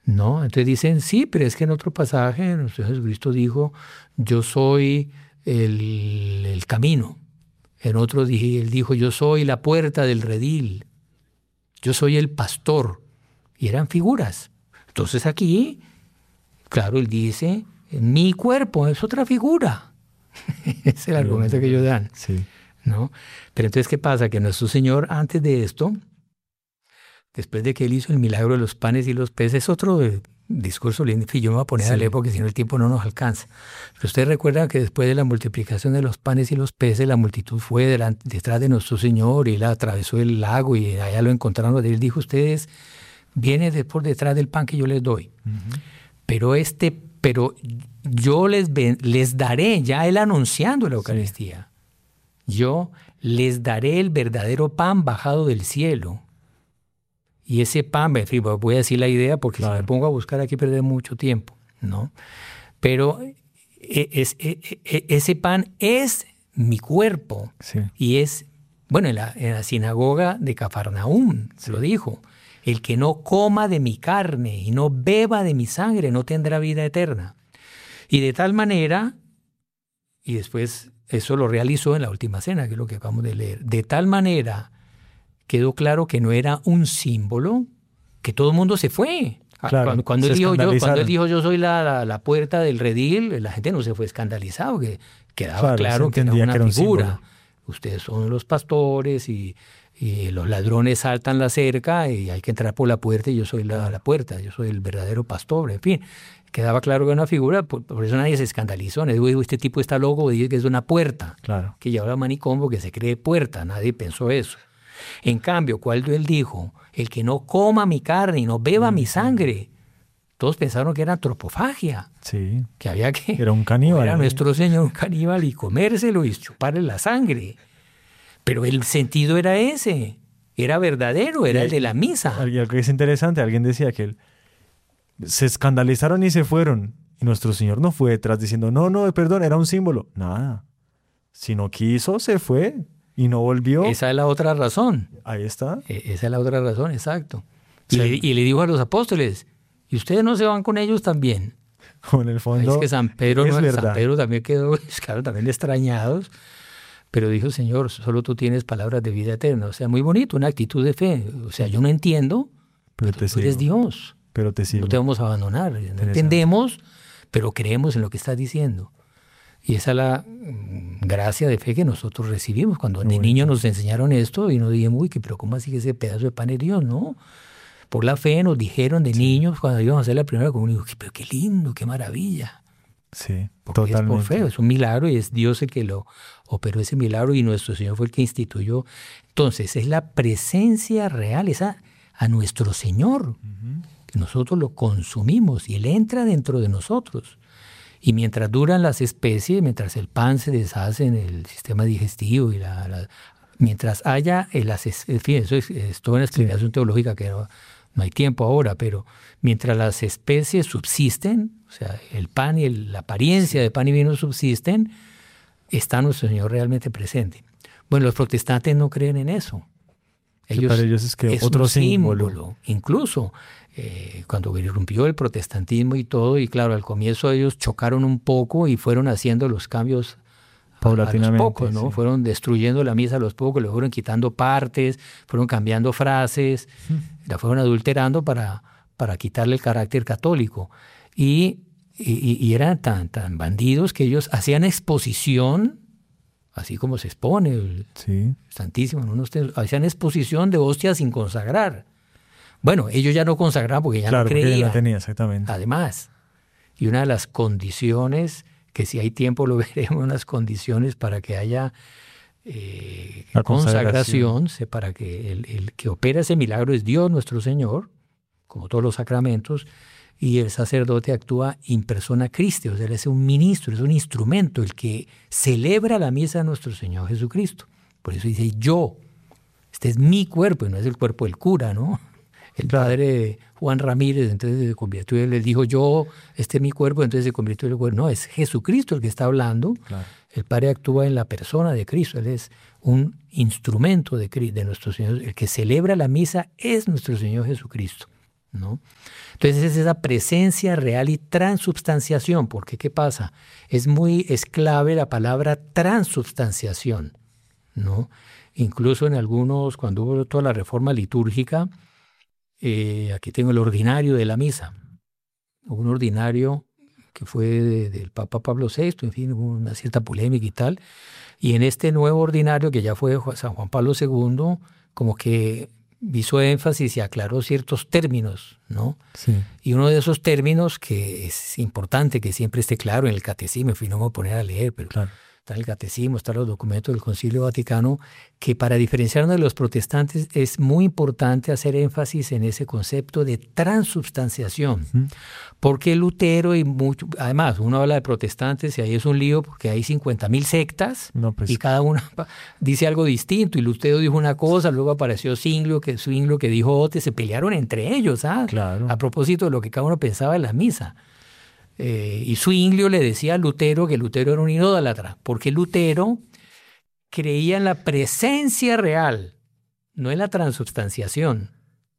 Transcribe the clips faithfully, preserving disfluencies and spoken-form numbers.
¿no? Entonces dicen, sí, pero es que en otro pasaje nuestro Señor Jesucristo dijo, yo soy el, el camino. En otro dije, él dijo, yo soy la puerta del redil. Yo soy el pastor. Y eran figuras. Entonces aquí, claro, él dice, mi cuerpo es otra figura. Es el argumento que ellos dan. Sí. ¿No? Pero entonces, ¿qué pasa? Que nuestro Señor, antes de esto, después de que él hizo el milagro de los panes y los peces, otro eh, discurso lindo, en fin, yo me voy a poner Sí. a leer porque si no el tiempo no nos alcanza. Pero ustedes recuerdan que después de la multiplicación de los panes y los peces, la multitud fue delante, detrás de nuestro Señor y él atravesó el lago y allá lo encontraron. Él dijo, ustedes vienen de por detrás del pan que yo les doy. Uh-huh. Pero este, pero yo les, les daré, ya él anunciando la Eucaristía, sí. Yo les daré el verdadero pan bajado del cielo. Y ese pan, en fin, voy a decir la idea porque claro. Si me pongo a buscar aquí perder mucho tiempo, ¿no? Pero es, es, es, ese pan es mi cuerpo. Sí. Y es, bueno, en la, en la sinagoga de Cafarnaúm se lo dijo, el que no coma de mi carne y no beba de mi sangre no tendrá vida eterna. Y de tal manera, y después eso lo realizó en la última cena, que es lo que acabamos de leer, de tal manera quedó claro que no era un símbolo, que todo el mundo se fue. Claro, cuando, cuando, se él dijo, yo, cuando él dijo yo soy la, la, la puerta del redil, la gente no se fue escandalizado, que quedaba claro, claro que era una que era figura. Un Ustedes son los pastores y, y los ladrones saltan la cerca y hay que entrar por la puerta y yo soy la, la puerta, yo soy el verdadero pastor, en fin. Quedaba claro que era una figura, por, por eso nadie se escandalizó. Nadie dijo, este tipo está loco, dice que es una puerta, claro. Que lleva manicomio, que se cree puerta, nadie pensó eso. En cambio, cuando él dijo, el que no coma mi carne y no beba mm. mi sangre, todos pensaron que era antropofagia. Sí. Que había que... Era un caníbal. Era nuestro Señor un caníbal y comérselo y chuparle la sangre. Pero el sentido era ese, era verdadero, era y, el de la misa. Algo que es interesante, alguien decía que él, se escandalizaron y se fueron. Y nuestro Señor no fue detrás diciendo, no, no, perdón, era un símbolo. Nada. Si no quiso, se fue. Y no volvió. Esa es la otra razón. Ahí está. Esa es la otra razón, exacto. Sí. Y, le, y le dijo a los apóstoles, ¿y ustedes no se van con ellos también? O en el fondo es que San Pedro, es no, verdad. San Pedro también quedó, claro, también extrañados, pero dijo, Señor, solo tú tienes palabras de vida eterna. O sea, muy bonito, una actitud de fe. O sea, yo no entiendo, pero, pero tú eres Dios. Pero te sigo. No te vamos a abandonar. No entendemos, pero creemos en lo que estás diciendo. Y esa es la gracia de fe que nosotros recibimos. Cuando de niños nos enseñaron esto y nos dijimos, uy, pero ¿cómo así que ese pedazo de pan es Dios? No. Por la fe nos dijeron de sí. niños cuando íbamos a hacer la primera comunión, pero qué lindo, qué maravilla. Sí, porque totalmente. Es por fe, es un milagro y es Dios el que lo operó ese milagro y nuestro Señor fue el que instituyó. Entonces, es la presencia real, esa a nuestro Señor, uh-huh. que nosotros lo consumimos y Él entra dentro de nosotros. Y mientras duran las especies, mientras el pan se deshace en el sistema digestivo, y la, la, mientras haya, el, en fin, eso es, es toda una explicación sí. teológica que no, no hay tiempo ahora, pero mientras las especies subsisten, o sea, el pan y el, la apariencia de pan y vino subsisten, está nuestro Señor realmente presente. Bueno, los protestantes no creen en eso. Ellos, sí, para ellos es que es otro un símbolo. símbolo. Incluso eh, cuando irrumpió el protestantismo y todo, y claro, al comienzo ellos chocaron un poco y fueron haciendo los cambios paulatinamente, a los pocos, ¿no? Sí. Fueron destruyendo la misa a los pocos, le fueron quitando partes, fueron cambiando frases, hmm. la fueron adulterando para, para quitarle el carácter católico. Y, y, y eran tan, tan bandidos que ellos hacían exposición, así como se expone el sí. Santísimo, ¿no? Hacían exposición de hostias sin consagrar. Bueno, ellos ya no consagraban porque ya claro, no creían. Porque ya no tenía, exactamente. Además, y una de las condiciones, que si hay tiempo lo veremos, unas condiciones para que haya eh, La consagración, consagración. para que el, el que opera ese milagro es Dios nuestro Señor, como todos los sacramentos, y el sacerdote actúa in persona Christi, o sea, él es un ministro, es un instrumento, el que celebra la misa de nuestro Señor Jesucristo. Por eso dice yo, este es mi cuerpo, y no es el cuerpo del cura, ¿no? El claro. padre Juan Ramírez entonces se convirtió, él le dijo yo, este es mi cuerpo, entonces se convirtió en el cuerpo. No, es Jesucristo el que está hablando. Claro. El Padre actúa en la persona de Cristo, él es un instrumento de, de nuestro Señor. El que celebra la misa es nuestro Señor Jesucristo. ¿no? Entonces es esa presencia real y transubstanciación, porque ¿qué pasa? Es muy, es clave la palabra transubstanciación, ¿no? Incluso en algunos, cuando hubo toda la reforma litúrgica, eh, aquí tengo el ordinario de la misa, un ordinario que fue de, del Papa Pablo sexto, en fin, hubo una cierta polémica y tal, y en este nuevo ordinario que ya fue San Juan Pablo segundo, como que hizo énfasis y aclaró ciertos términos, ¿no? Sí. Y uno de esos términos que es importante que siempre esté claro en el catecismo, en fin, no me voy a poner a leer, pero Claro. está en el catecismo, están los documentos del Concilio Vaticano, que para diferenciarnos de los protestantes es muy importante hacer énfasis en ese concepto de transubstanciación. Uh-huh. Porque Lutero y mucho, además uno habla de protestantes y ahí es un lío porque hay cincuenta mil sectas No, pues, y cada una dice algo distinto y Lutero dijo una cosa, luego apareció Zwinglio que, Zwinglio que dijo otra, se pelearon entre ellos, ¿ah? Claro. A propósito de lo que cada uno pensaba en la misa. Eh, y Zwinglio le decía a Lutero que Lutero era un idólatra, porque Lutero creía en la presencia real, no en la transubstanciación.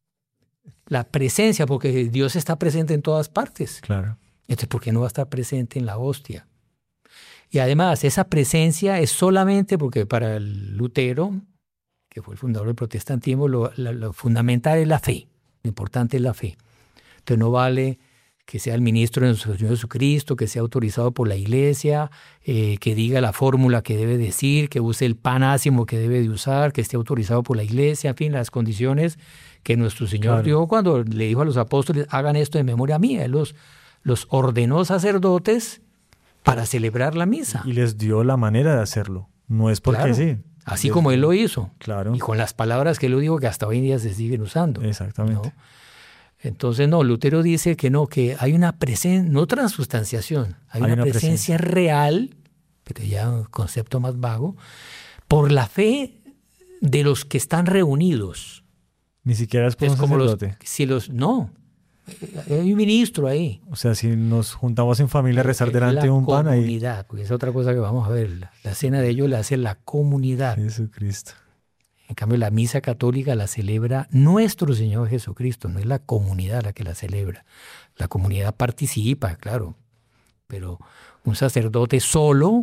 La presencia, porque Dios está presente en todas partes. Claro. Entonces, ¿por qué no va a estar presente en la hostia? Y además, esa presencia es solamente porque para el Lutero, que fue el fundador del protestantismo, lo, lo, lo fundamental es la fe. Lo importante es la fe. Entonces, no vale que sea el ministro de nuestro Señor Jesucristo, que sea autorizado por la Iglesia, eh, que diga la fórmula que debe decir, que use el panásimo que debe de usar, que esté autorizado por la Iglesia, en fin, las condiciones que nuestro Señor Claro. dio cuando le dijo a los apóstoles, hagan esto en memoria mía. Él los, los ordenó sacerdotes para celebrar la misa. Y les dio la manera de hacerlo. No es porque Claro. sí. Así Les- como Él lo hizo. Claro. Y con las palabras que Él lo dijo que hasta hoy en día se siguen usando. Exactamente. ¿no? Entonces, no, Lutero dice que no, que hay una presencia, no transubstanciación, hay, Hay una, una presencia, presencia. real, pero ya un concepto más vago, por la fe de los que están reunidos. Ni siquiera es por Es un como los, sacerdote. si los, no, hay un ministro ahí. O sea, si nos juntamos en familia a rezar Es delante de la un pan ahí. comunidad, porque es otra cosa que vamos a ver. La, la cena de ellos la hace la comunidad. Jesucristo. En cambio, la misa católica la celebra nuestro Señor Jesucristo, no es la comunidad la que la celebra. La comunidad participa, claro, pero un sacerdote solo,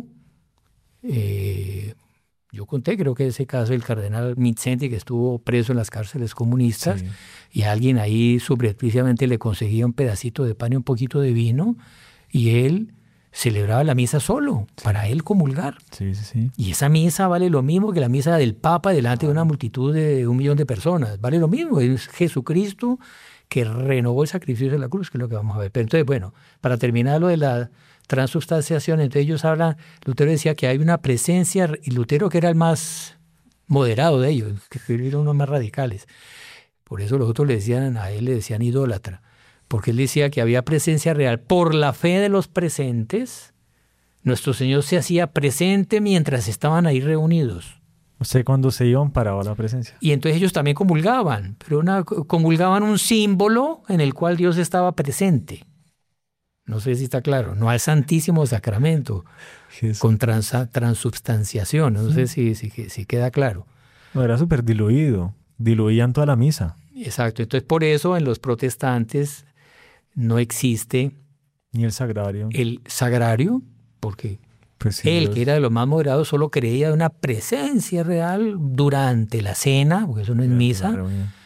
eh, yo conté, creo que ese caso del cardenal Mizzenti, que estuvo preso en las cárceles comunistas, Sí. y alguien ahí subrepticiamente le conseguía un pedacito de pan y un poquito de vino, y él celebraba la misa solo, sí. para él comulgar. Sí, sí, sí. Y esa misa vale lo mismo que la misa del Papa delante de una multitud de un millón de personas. Vale lo mismo, es Jesucristo que renovó el sacrificio de la cruz, que es lo que vamos a ver. Pero entonces, bueno, para terminar lo de la transubstanciación, entonces ellos hablan, Lutero decía que hay una presencia, y Lutero que era el más moderado de ellos, que eran unos más radicales. Por eso los otros le decían, a él le decían idólatra, porque él decía que había presencia real. Por la fe de los presentes, nuestro Señor se hacía presente mientras estaban ahí reunidos. O sea, cuando se iban paraba la presencia. Y entonces ellos también comulgaban, pero una, comulgaban un símbolo en el cual Dios estaba presente. No sé si está claro, no al Santísimo Sacramento, Jesús. Con trans, transubstanciación, no sé si, si, si queda claro. No, era súper diluido, diluían toda la misa. Exacto, entonces por eso en los protestantes no existe ni el sagrario. El sagrario, porque pues sí, él, Dios. que era de los más moderados, solo creía de una presencia real durante la cena, porque eso no es Durante misa,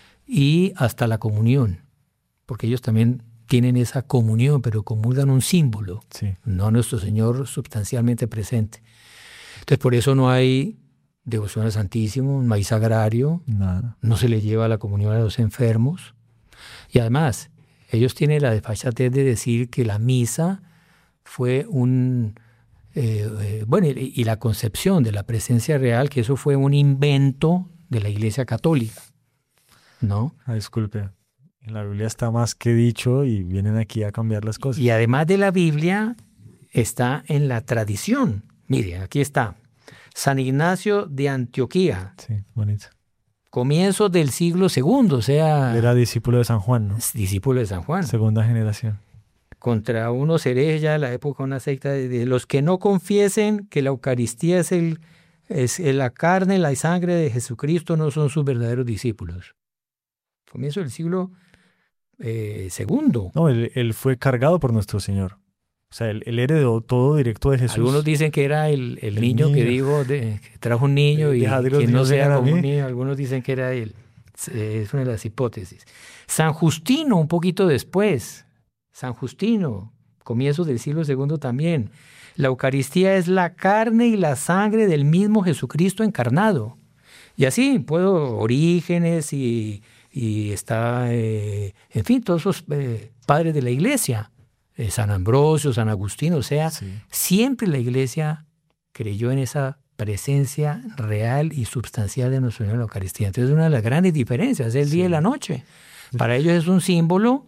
y hasta la comunión, porque ellos también tienen esa comunión, pero comulgan un símbolo, sí. no a nuestro Señor sustancialmente presente. Entonces por eso no hay devoción al Santísimo, no hay sagrario, Nada. no se le lleva la comunión a los enfermos, y además ellos tienen la desfachatez de decir que la misa fue un... Eh, eh, bueno, y, y la concepción de la presencia real, que eso fue un invento de la Iglesia Católica, ¿no? Ah, disculpe, en la Biblia está más que dicho y vienen aquí a cambiar las cosas. Y además de la Biblia, está en la tradición. Mire, aquí está. San Ignacio de Antioquía. Sí, bonito. Comienzos del siglo segundo, o sea... Era discípulo de San Juan, ¿no? Discípulo de San Juan. Segunda generación. Contra unos herejes ya de la época, una secta de, de los que no confiesen que la Eucaristía es, el, es la carne, la sangre de Jesucristo, no son sus verdaderos discípulos. Comienzo del siglo eh, segundo. No, él, él fue cargado por nuestro Señor. O sea, él, él heredó todo directo de Jesús. Algunos dicen que era el, el, El niño, niño. que dijo, de, que trajo un niño y Dejad que los que no niños sea vengan a como un mí. niño. Algunos dicen que era él. Es una de las hipótesis. San Justino, un poquito después. San Justino, comienzos del siglo segundo también. La Eucaristía es la carne y la sangre del mismo Jesucristo encarnado. Y así, puedo, Orígenes y, y está, eh, en fin, todos esos eh, padres de la Iglesia. Eh, San Ambrosio, San Agustín, o sea, Sí. siempre la Iglesia creyó en esa presencia real y sustancial de nuestro Señor en la Eucaristía. Entonces, una de las grandes diferencias es el Sí. día y la noche. Para ellos es un símbolo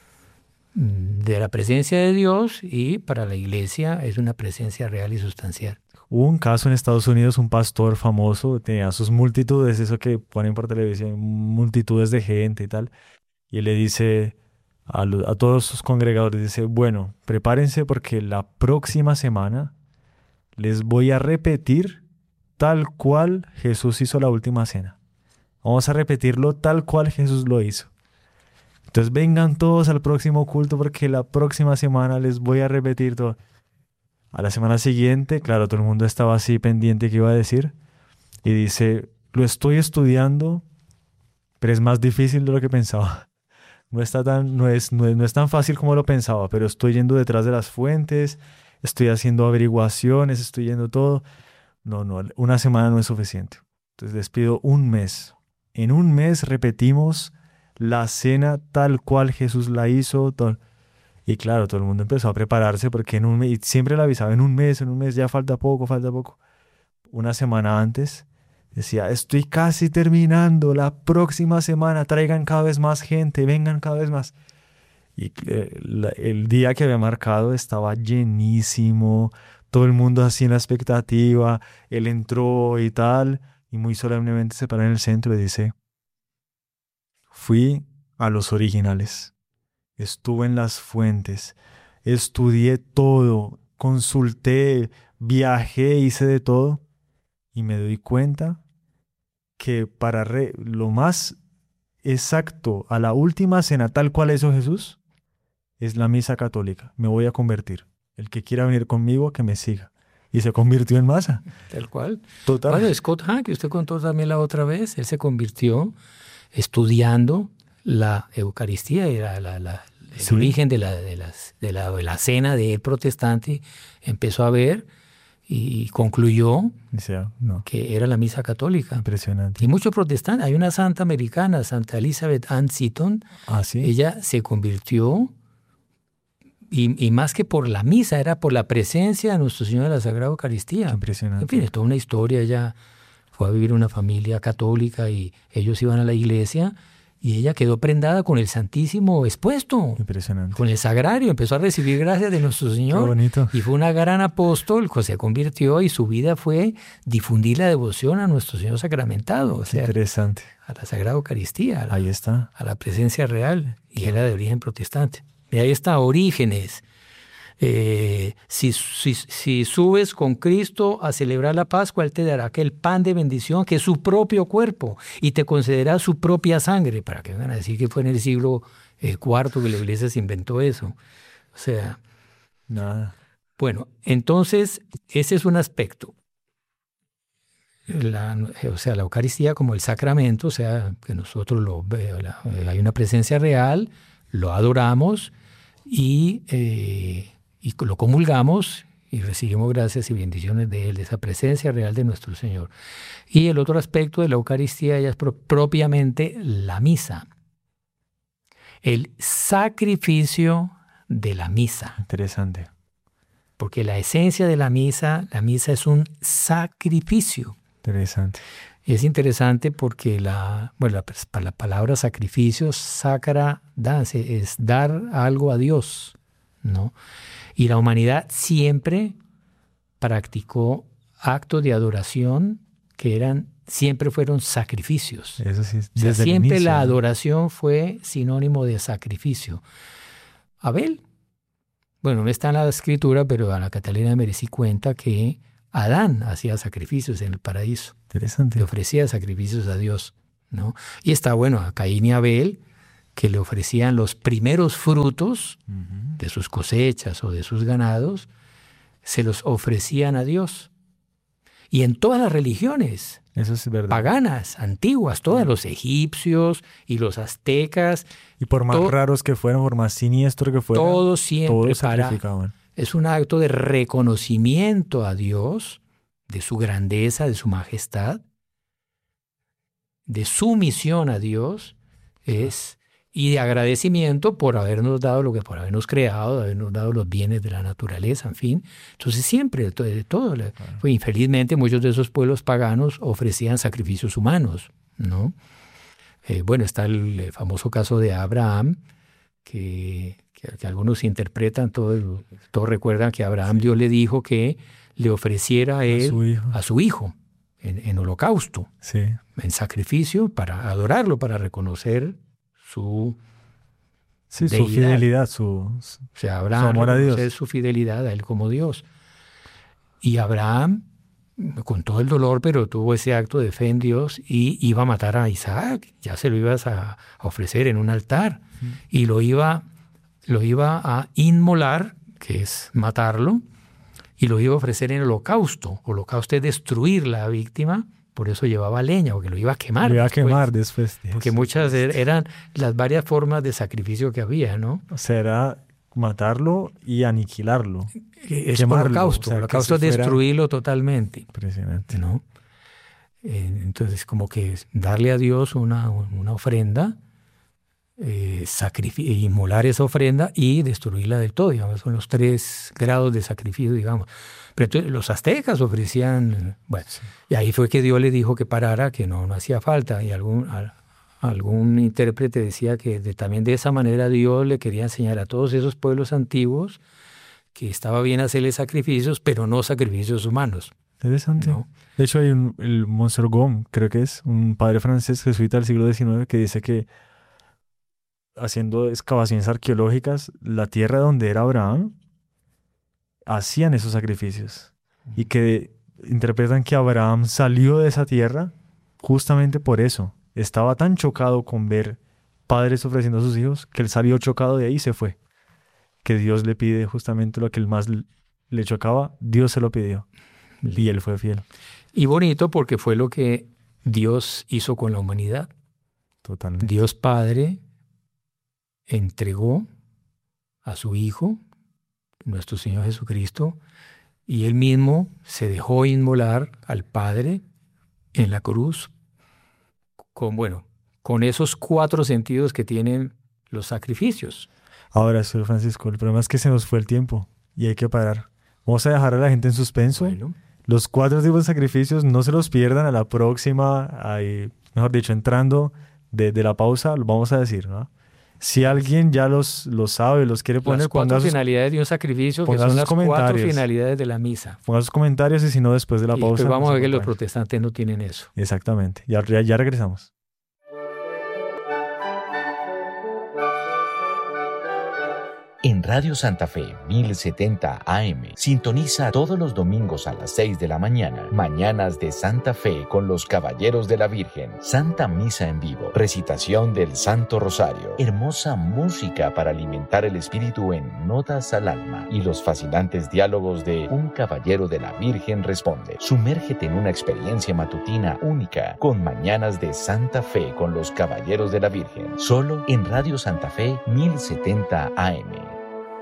de la presencia de Dios y para la Iglesia es una presencia real y sustancial. Hubo un caso en Estados Unidos, un pastor famoso, tenía sus multitudes, eso que ponen por televisión, multitudes de gente y tal, y él le dice a, lo- a todos sus congregadores, dice, bueno, prepárense porque la próxima semana les voy a repetir tal cual Jesús hizo la última cena. Vamos a repetirlo tal cual Jesús lo hizo. Entonces vengan todos al próximo culto porque la próxima semana les voy a repetir todo. A la semana siguiente, claro, todo el mundo estaba así pendiente que iba a decir. Y dice, lo estoy estudiando, pero es más difícil de lo que pensaba. No está tan, no es, no es, no es tan fácil como lo pensaba, pero estoy yendo detrás de las fuentes, estoy haciendo averiguaciones, estoy yendo todo. No, no, una semana no es suficiente. Entonces les pido un mes. En un mes repetimos la cena tal cual Jesús la hizo. Todo. Y claro, todo el mundo empezó a prepararse porque en un mes, y siempre le avisaba, en un mes, en un mes, ya falta poco, falta poco. Una semana antes decía, estoy casi terminando, la próxima semana traigan cada vez más gente, vengan cada vez más. Y eh, la- el día que había marcado estaba llenísimo, todo el mundo así en la expectativa, él entró y tal, y muy solemnemente se para en el centro y dice, fui a los originales, estuve en las fuentes, estudié todo, consulté, viajé, hice de todo, y me doy cuenta que para re- lo más exacto a la última cena tal cual hizo Jesús es la misa católica. Me voy a convertir. El que quiera venir conmigo, que me siga. Y se convirtió en masa. Tal cual. Total. Bueno, Scott Hahn, que usted contó también la otra vez, él se convirtió estudiando la Eucaristía, era la, la, el Sí. origen de la, de, las, de, la, de la cena de él protestante, empezó a ver y concluyó Dice, ah, no, que era la misa católica. impresionante. Y muchos protestantes, hay una santa americana, Santa Elizabeth Ann Seton, Ah, sí. ella se convirtió, y, y más que por la misa, era por la presencia de nuestro Señor de la Sagrada Eucaristía. Qué impresionante. En fin, es toda una historia. Ella fue a vivir en una familia católica y ellos iban a la iglesia y ella quedó prendada con el Santísimo expuesto, Impresionante. con el sagrario, empezó a recibir gracias de nuestro Qué Señor. bonito. Y fue una gran apóstol, que se convirtió y su vida fue difundir la devoción a nuestro Señor sacramentado, o Qué sea, interesante. a la Sagrada Eucaristía, a la, Ahí está. a la presencia real, y era de origen protestante. Y ahí está Orígenes. Eh, si, si, si subes con Cristo a celebrar la Pascua, Él te dará aquel pan de bendición que es su propio cuerpo y te concederá su propia sangre, para que vengan a decir que fue en el siglo eh, cuarto que la iglesia se inventó eso. O sea, Nada. bueno, entonces ese es un aspecto. La, o sea, la Eucaristía como el sacramento, o sea, que nosotros lo la, hay una presencia real, lo adoramos y, eh, y lo comulgamos y recibimos gracias y bendiciones de Él, de esa presencia real de nuestro Señor. Y el otro aspecto de la Eucaristía ya es pro, propiamente la misa, el sacrificio de la misa. Interesante. Porque la esencia de la misa, la misa es un sacrificio. Interesante. Es interesante porque la, bueno, la, la palabra sacrificio, sacra, dance, es dar algo a Dios, ¿no? Y la humanidad siempre practicó actos de adoración que eran, siempre fueron sacrificios. Eso sí. O sea, Desde el siempre inicio, la ¿no? adoración fue sinónimo de sacrificio. Abel, bueno, no está en la escritura, pero a la Catalina de Merecí cuenta que Adán hacía sacrificios en el paraíso. Interesante. Le ofrecía sacrificios a Dios, ¿no? Y está, bueno, a Caín y Abel, que le ofrecían los primeros frutos Ujú. de sus cosechas o de sus ganados, se los ofrecían a Dios. Y en todas las religiones Eso es verdad. paganas, antiguas, todos los egipcios y los aztecas, Y por más to- raros que fueran, por más siniestro que fueran, todos siempre todos para... sacrificaban. Es un acto de reconocimiento a Dios, de su grandeza, de su majestad, de sumisión a Dios, es, y de agradecimiento por habernos dado lo que, por habernos creado, de habernos dado los bienes de la naturaleza, en fin. Entonces siempre, de todo, de todo le- fue, infelizmente muchos de esos pueblos paganos ofrecían sacrificios humanos, ¿no? Eh, bueno, está el, el famoso caso de Abraham, que, que, que algunos interpretan, todos, todos recuerdan que a Abraham Dios le dijo que le ofreciera a él, su hijo. a su hijo, en, en holocausto, Sí. en sacrificio, para adorarlo, para reconocer su... Sí, su Deidad. fidelidad, su... su- O sea, Abraham amor a reconocer Dios. su fidelidad a él como Dios. Y Abraham, con todo el dolor, pero tuvo ese acto de fe en Dios y iba a matar a Isaac. Ya se lo ibas a, a ofrecer en un altar. Y lo iba, lo iba a inmolar, que es matarlo, y lo iba a ofrecer en holocausto. Holocausto es destruir la víctima, por eso llevaba leña, porque lo iba a quemar. Lo iba a después. quemar después. de Porque eso. muchas er- eran las varias formas de sacrificio que había, ¿no? O sea, era matarlo y aniquilarlo. Es Quemarlo, holocausto. o sea, que holocausto es se fuera- destruirlo totalmente, Impresionante. ¿no? Eh, Entonces, como que es darle a Dios una, una ofrenda, eh, sacrifi- inmolar esa ofrenda y destruirla del todo, digamos. Son los tres grados de sacrificio, digamos. Pero entonces los aztecas ofrecían, bueno, y ahí fue que Dios le dijo que parara, que no, no hacía falta, y algún, al- algún intérprete decía que de- también de esa manera Dios le quería enseñar a todos esos pueblos antiguos que estaba bien hacerle sacrificios, pero no sacrificios humanos, Interesante. ¿no? De hecho, hay un, el Monsieur Gaume, creo que es un padre francés jesuita del siglo diecinueve, que dice que haciendo excavaciones arqueológicas, la tierra donde era Abraham, hacían esos sacrificios. Y que interpretan que Abraham salió de esa tierra justamente por eso. Estaba tan chocado con ver padres ofreciendo a sus hijos que él salió chocado de ahí y se fue. Que Dios le pide justamente lo que él más le chocaba, Dios se lo pidió. Y él fue fiel. Y bonito porque fue lo que Dios hizo con la humanidad. Totalmente. Dios Padre entregó a su Hijo, nuestro Señor Jesucristo, y Él mismo se dejó inmolar al Padre en la cruz, con, bueno, con esos cuatro sentidos que tienen los sacrificios. Ahora, señor Francisco, el problema es que se nos fue el tiempo y hay que parar. Vamos a dejar a la gente en suspenso. Bueno, Los cuatro tipos de sacrificios no se los pierdan a la próxima, ahí, mejor dicho, entrando de, de la pausa, lo vamos a decir, ¿no? Si alguien ya los, los sabe, los quiere poner, las cuatro ponga sus, finalidades de un sacrificio, que ponga son sus las cuatro comentarios. finalidades de la misa. ponga sus comentarios y si no, después de la Y pausa. después vamos nos a ver que los acompaña. protestantes no tienen eso. Exactamente. Ya, ya, ya regresamos. En Radio Santa Fe mil setenta A M, sintoniza todos los domingos a las seis de la mañana, Mañanas de Santa Fe con los Caballeros de la Virgen, Santa Misa en vivo, recitación del Santo Rosario, hermosa música para alimentar el espíritu en Notas al Alma y los fascinantes diálogos de Un Caballero de la Virgen Responde. Sumérgete en una experiencia matutina única con Mañanas de Santa Fe con los Caballeros de la Virgen, solo en Radio Santa Fe mil setenta A M.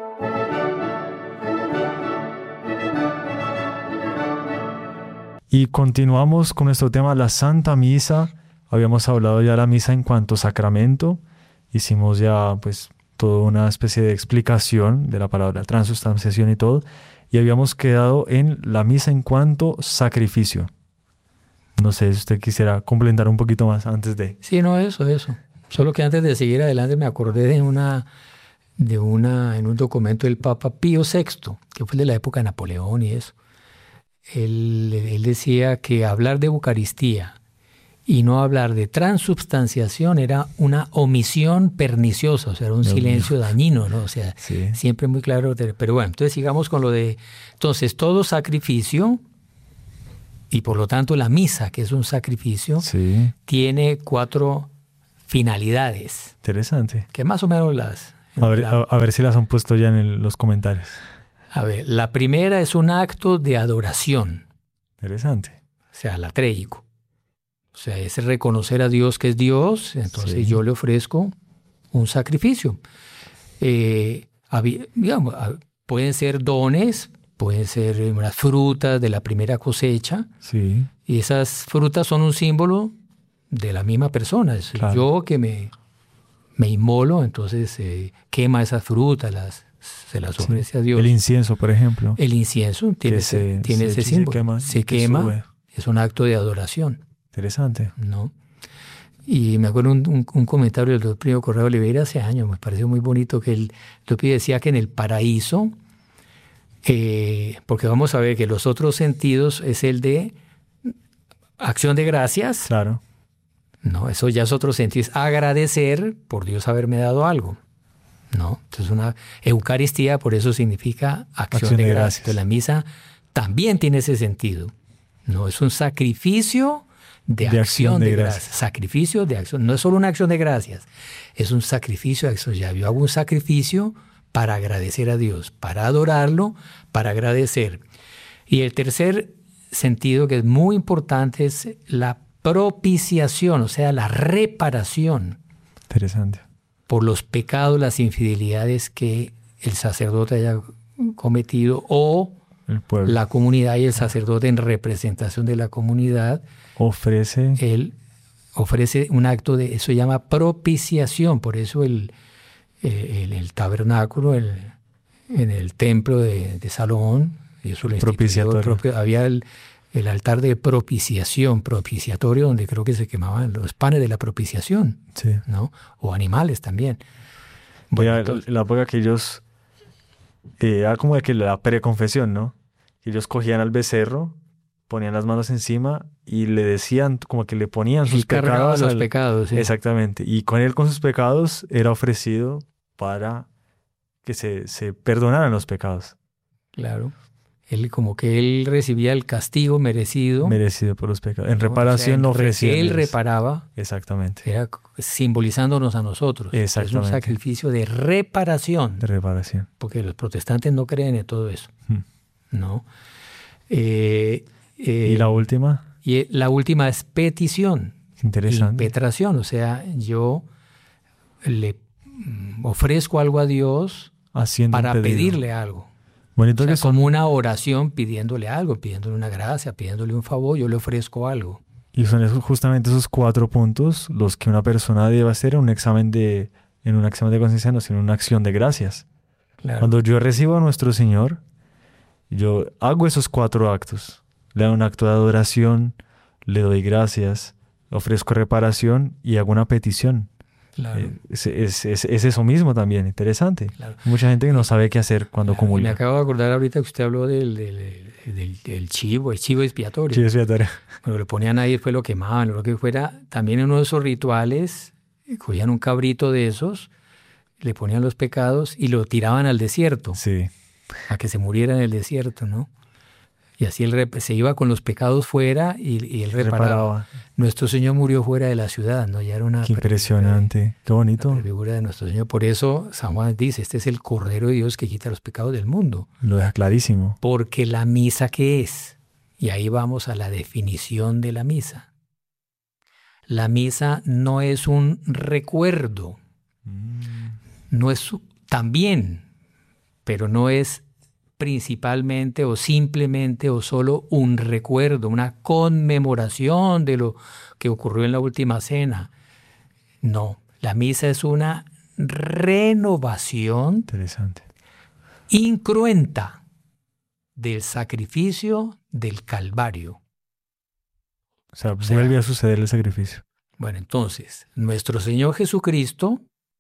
Y continuamos con nuestro tema, la Santa Misa. Habíamos hablado ya de la misa en cuanto a sacramento. Hicimos ya pues toda una especie de explicación de la palabra transustanciación y todo. Y habíamos quedado en la misa en cuanto sacrificio. No sé si usted quisiera complementar un poquito más antes de... Sí, no, eso, eso. Solo que antes de seguir adelante me acordé de una, de una, en un documento del Papa Pío sexto, que fue de la época de Napoleón y eso. Él, él decía que hablar de Eucaristía y no hablar de transubstanciación era una omisión perniciosa, o sea, era un Dios silencio dañino, ¿no? O sea, Sí. siempre muy claro. Pero bueno, entonces sigamos con lo de... Entonces, todo sacrificio, y por lo tanto la misa, que es un sacrificio, Sí. tiene cuatro finalidades. Interesante. Que más o menos las... A ver, a, a ver si las han puesto ya en el, los comentarios. A ver, la primera es un acto de adoración. Interesante. O sea, latréico. O sea, es reconocer a Dios que es Dios, entonces sí. yo le ofrezco un sacrificio. Eh, había, digamos, pueden ser dones, pueden ser unas frutas de la primera cosecha. Sí. Y esas frutas son un símbolo de la misma persona. Es claro. Yo que me, me inmolo, entonces eh, quema esas frutas, las, se las ofrece sí. a Dios. El incienso, por ejemplo. El incienso tiene, ese, se, tiene se, ese símbolo. Se quema, se quema es un acto de adoración. Interesante. ¿No? Y me acuerdo un, un, un comentario del doctor Primo Correa Oliveira hace años, me pareció muy bonito, que el doctor decía que en el paraíso, eh, porque vamos a ver que los otros sentidos es el de acción de gracias. Claro. No, eso ya es otro sentido, es agradecer por Dios haberme dado algo. ¿No? Entonces una Eucaristía, por eso significa acción, acción de, de gracias. gracias. Entonces la misa también tiene ese sentido. No, es un sacrificio de, de acción, acción de, de gracias. gracias. Sacrificio de acción. No es solo una acción de gracias, es un sacrificio de acción. Ya yo hago un sacrificio para agradecer a Dios, para adorarlo, para agradecer. Y el tercer sentido que es muy importante es la propiciación, o sea, la reparación. Interesante. Por los pecados, las infidelidades que el sacerdote haya cometido o la comunidad y el sacerdote en representación de la comunidad ofrece él ofrece un acto de, eso se llama propiciación, por eso el, el, el tabernáculo el, en el templo de, de Salomón, y eso lo propiciatorio. Propio, había el, el altar de propiciación, propiciatorio, donde creo que se quemaban los panes de la propiciación, sí. ¿no? O animales también. Bueno, entonces, la época que ellos eh, era como de que la preconfesión, ¿no? Ellos cogían al becerro, ponían las manos encima y le decían, como que le ponían sus pecados. los al... pecados, sí. Exactamente. Y con él, con sus pecados, era ofrecido para que se, se perdonaran los pecados. Claro. Él, como que él recibía el castigo merecido. Merecido por los pecados. En reparación no, o sea, no recibía. Él reparaba. Exactamente. Era simbolizándonos a nosotros. Exactamente. Es un sacrificio de reparación. De reparación. Porque los protestantes no creen en todo eso. Hmm. ¿No? Eh, eh, ¿Y la última? Y la última es petición. Interesante. Impetración. O sea, yo le ofrezco algo a Dios Haciendo para pedirle algo. Bueno, o sea, son... como una oración pidiéndole algo, pidiéndole una gracia, pidiéndole un favor, yo le ofrezco algo. Y son esos, justamente esos cuatro puntos los que una persona debe hacer en un examen de, en un examen de conciencia, no, sino en una acción de gracias. Claro. Cuando yo recibo a nuestro Señor, yo hago esos cuatro actos. Le hago un acto de adoración, le doy gracias, ofrezco reparación y hago una petición. Claro. Eh, es, es, es, es eso mismo también, interesante. Claro. Mucha gente que no sabe qué hacer cuando claro. comulga. Me acabo de acordar ahorita que usted habló del, del, del, del chivo, el chivo expiatorio. Chivo expiatorio. Bueno, lo ponían ahí, después lo quemaban, lo que fuera. También en uno de esos rituales, cogían un cabrito de esos, le ponían los pecados y lo tiraban al desierto. Sí. A que se muriera en el desierto, ¿no? Y así él se iba con los pecados fuera y, y él reparaba. reparaba. Nuestro Señor murió fuera de la ciudad, ¿no? Ya era una... Qué impresionante, de, qué bonito. La figura de nuestro Señor. Por eso San Juan dice, este es el Cordero de Dios que quita los pecados del mundo. Lo deja clarísimo. Porque la misa, ¿qué es? Y ahí vamos a la definición de la misa. La misa no es un recuerdo. Mm. No es también, pero no es principalmente o simplemente o solo un recuerdo, una conmemoración de lo que ocurrió en la última cena. No, la misa es una renovación interesante, incruenta del sacrificio del Calvario. O sea, o sea, vuelve a suceder el sacrificio. Bueno, entonces, nuestro Señor Jesucristo,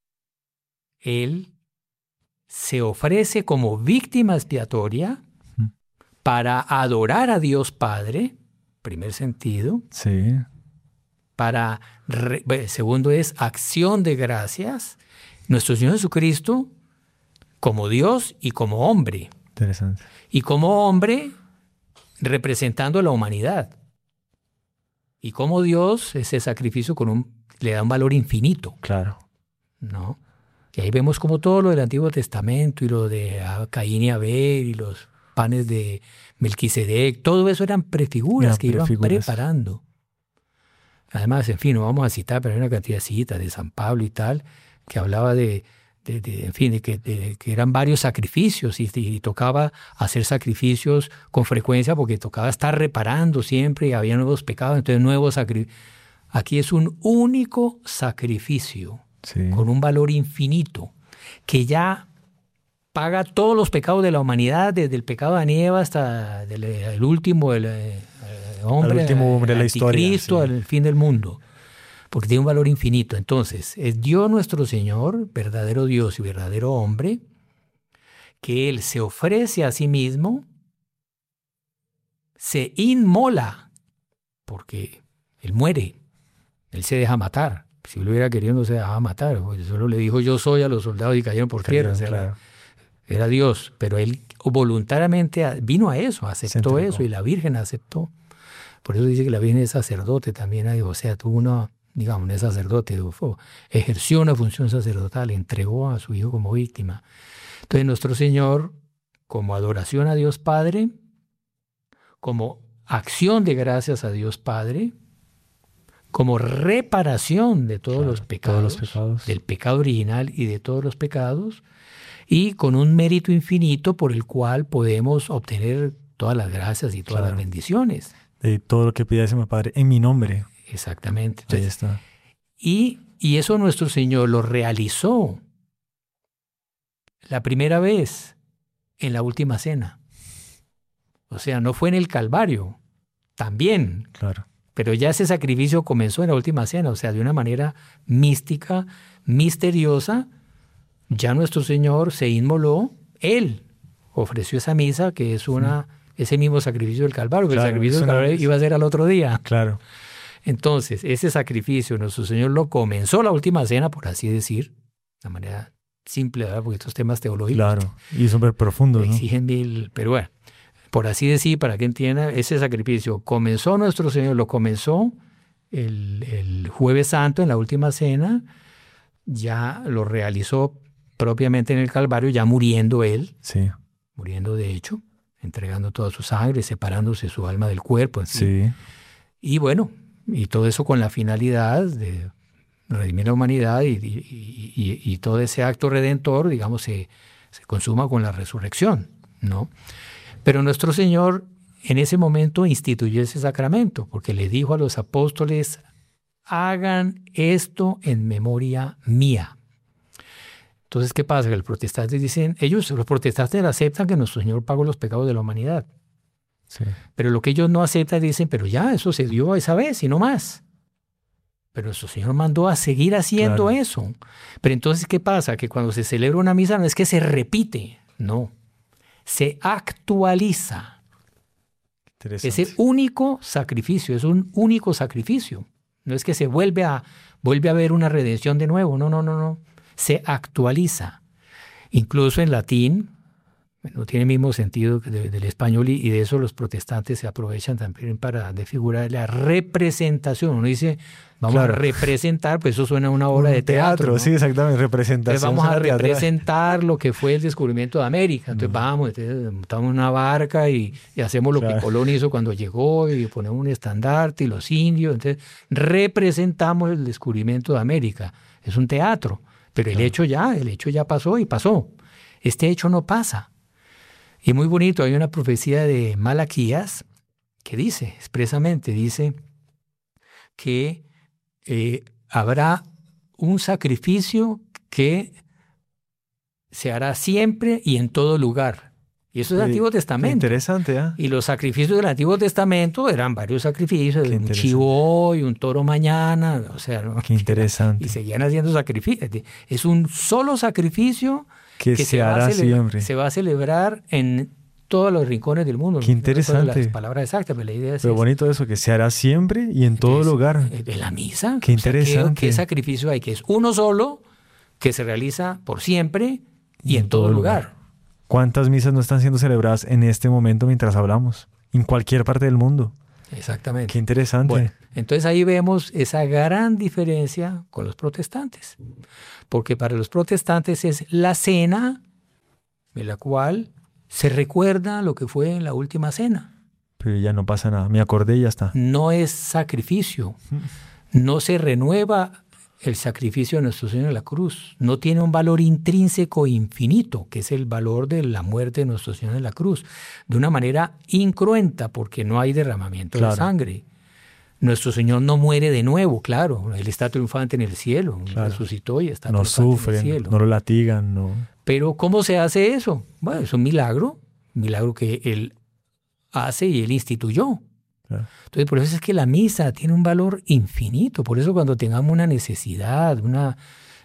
Él se ofrece como víctima expiatoria para adorar a Dios Padre, primer sentido. Sí. Para, segundo es acción de gracias. Nuestro Señor Jesucristo como Dios y como hombre. Interesante. Y como hombre representando a la humanidad. Y como Dios, ese sacrificio con un le da un valor infinito. Claro. ¿No? Y ahí vemos como todo lo del Antiguo Testamento y lo de Caín y Abel y los panes de Melquisedec, todo eso eran prefiguras eran que iban prefiguras. preparando. Además, en fin, no vamos a citar, pero hay una cantidad de citas de San Pablo y tal, que hablaba de, de, de en fin, de que, de que eran varios sacrificios y, y tocaba hacer sacrificios con frecuencia porque tocaba estar reparando siempre y había nuevos pecados, entonces nuevos sacrificios. Aquí es un único sacrificio. Sí. Con un valor infinito, que ya paga todos los pecados de la humanidad, desde el pecado de Adán y Eva hasta el, el último el, el hombre, el último hombre de la historia, Cristo, sí. Al fin del mundo, porque tiene un valor infinito. Entonces, es Dios nuestro Señor, verdadero Dios y verdadero hombre, que Él se ofrece a sí mismo, se inmola, porque Él muere, Él se deja matar. Si lo hubiera querido no se dejaba matar, solo le dijo yo soy a los soldados y cayeron por tierra. O sea, claro. Era Dios, pero él voluntariamente vino a eso, aceptó eso y la Virgen aceptó. Por eso dice que la Virgen es sacerdote también, o sea, tuvo una, digamos, no es sacerdote, ejerció una función sacerdotal, entregó a su hijo como víctima. Entonces nuestro Señor, como adoración a Dios Padre, como acción de gracias a Dios Padre, como reparación de todos, claro, los pecados, todos los pecados, del pecado original y de todos los pecados, y con un mérito infinito por el cual podemos obtener todas las gracias y todas, claro, las bendiciones. De todo lo que pidiese mi Padre en mi nombre. Exactamente. Entonces, ahí está. Y, y eso nuestro Señor lo realizó la primera vez en la última cena. O sea, no fue en el Calvario, también. Claro. Pero ya ese sacrificio comenzó en la última cena, o sea, de una manera mística, misteriosa, ya nuestro Señor se inmoló, Él ofreció esa misa, que es una, sí. ese mismo sacrificio del Calvario, que, claro, el sacrificio del Calvario iba a ser al otro día. Claro. Entonces, ese sacrificio nuestro Señor lo comenzó la última cena, por así decir, de manera simple, ¿verdad? Porque estos temas teológicos, claro, y súper profundos, ¿no? Exigen mil, pero bueno. Por así decir, para que entienda, ese sacrificio comenzó nuestro Señor, lo comenzó el, el Jueves Santo en la última cena, ya lo realizó propiamente en el Calvario, ya muriendo Él, sí. muriendo de hecho, entregando toda su sangre, separándose su alma del cuerpo, en fin. Sí. Y bueno, y todo eso con la finalidad de redimir la humanidad y, y, y, y todo ese acto redentor, digamos, se, se consuma con la resurrección, ¿no? Pero nuestro Señor en ese momento instituyó ese sacramento, porque le dijo a los apóstoles, hagan esto en memoria mía. Entonces, ¿qué pasa? Que los protestantes dicen, ellos, los protestantes aceptan que nuestro Señor pagó los pecados de la humanidad. Sí. Pero lo que ellos no aceptan, dicen, pero ya, eso se dio esa vez y no más. Pero nuestro Señor mandó a seguir haciendo, claro, eso. Pero entonces, ¿qué pasa? Que cuando se celebra una misa no es que se repite, no. Se actualiza. Ese único sacrificio, es un único sacrificio. No es que se vuelve a, vuelve a haber una redención de nuevo, no, no, no, no. Se actualiza. Incluso en latín, no tiene el mismo sentido que de, del español y, y de eso los protestantes se aprovechan también para desfigurar la representación. Uno dice, vamos, claro, a representar, pues eso suena a una obra un de teatro. teatro ¿no? Sí, exactamente, representación. Entonces vamos a representar teatral. Lo que fue el descubrimiento de América. Entonces mm. vamos, entonces, montamos una barca y, y hacemos lo, claro, que Colón hizo cuando llegó y ponemos un estandarte y los indios. Entonces representamos el descubrimiento de América. Es un teatro, pero el claro. hecho ya, el hecho ya pasó y pasó. Este hecho no pasa. Y muy bonito, hay una profecía de Malaquías que dice, expresamente, dice que eh, habrá un sacrificio que se hará siempre y en todo lugar. Y eso es el Antiguo Testamento. Interesante, ¿eh? Y los sacrificios del Antiguo Testamento eran varios sacrificios, un chivo hoy, un toro mañana, o sea, ¿no? Qué interesante. Y seguían haciendo sacrificios. Es un solo sacrificio que, que se, se hará siempre. Se va a celebrar en todos los rincones del mundo. Qué interesante. No las palabras exactas, pero la idea es Pero bonito eso, que se hará siempre y en todo es, lugar. En la misa. Qué interesante. O sea, ¿qué, ¿Qué sacrificio hay? Que es uno solo, que se realiza por siempre y, y en, en todo, todo lugar. lugar. ¿Cuántas misas no están siendo celebradas en este momento mientras hablamos? En cualquier parte del mundo. Exactamente. Qué interesante. Bueno, entonces ahí vemos esa gran diferencia con los protestantes. Porque para los protestantes es la cena en la cual se recuerda lo que fue en la última cena. Pero ya no pasa nada. Me acordé y ya está. No es sacrificio. No se renueva el sacrificio de nuestro Señor en la cruz. No tiene un valor intrínseco infinito, que es el valor de la muerte de nuestro Señor en la cruz. De una manera incruenta, porque no hay derramamiento Claro. de sangre. Nuestro Señor no muere de nuevo, claro. Él está triunfante en el cielo. Claro. Resucitó y está No triunfante en el sufren, cielo. no lo latigan, no. Pero ¿cómo se hace eso? Bueno, es un milagro. Un milagro que Él hace y Él instituyó. Claro. Entonces, por eso es que la misa tiene un valor infinito. Por eso cuando tengamos una necesidad, una,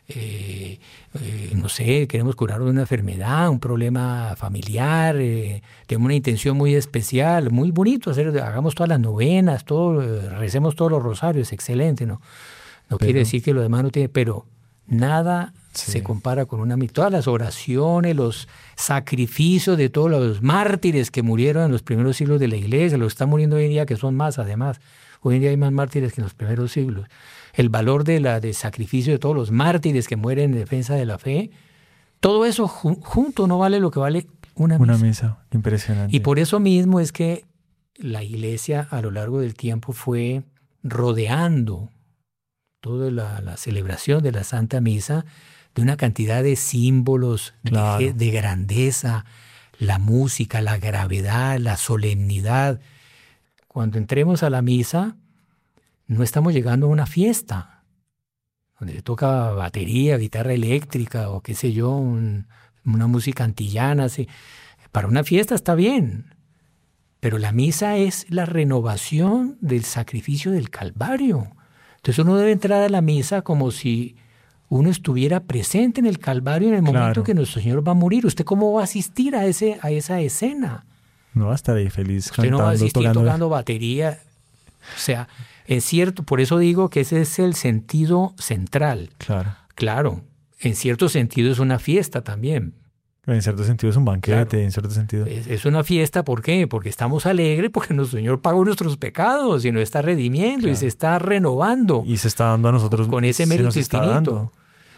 eh, eh, no sé, queremos curar de una enfermedad, un problema familiar, eh, tenemos una intención muy especial, muy bonito, hacer, hagamos todas las novenas, todo, eh, recemos todos los rosarios, excelente, ¿no? No Pero- quiere decir que lo demás no tiene, pero nada Sí. se compara con una misa. Todas las oraciones, los sacrificios de todos los mártires que murieron en los primeros siglos de la iglesia, los que están muriendo hoy en día, que son más además. Hoy en día hay más mártires que en los primeros siglos. El valor de la, de sacrificio de todos los mártires que mueren en defensa de la fe, todo eso ju- junto no vale lo que vale una, Una misa. misa, impresionante. Y por eso mismo es que la iglesia a lo largo del tiempo fue rodeando toda la, la celebración de la Santa Misa de una cantidad de símbolos de- Claro. de, grandeza, la música, la gravedad, la solemnidad. Cuando entremos a la misa, no estamos llegando a una fiesta, donde se toca batería, guitarra eléctrica o qué sé yo, un- una música antillana. Sí. Para una fiesta está bien, pero la misa es la renovación del sacrificio del Calvario. Entonces uno debe entrar a la misa como si uno estuviera presente en el Calvario en el momento Claro. que nuestro Señor va a morir. ¿Usted cómo va a asistir a, ese, a esa escena? No va a estar ahí feliz Usted no va a cantando, asistir tocando. tocando batería. O sea, es cierto, por eso digo que ese es el sentido central. Claro. Claro, en cierto sentido es una fiesta también. En cierto sentido es un banquete, Claro. en cierto sentido. Es, es una fiesta, ¿por qué? Porque estamos alegres, porque nuestro Señor pagó nuestros pecados y nos está redimiendo y Claro. se está renovando. Y se está dando a nosotros. Con ese se mérito nos está infinito. dando.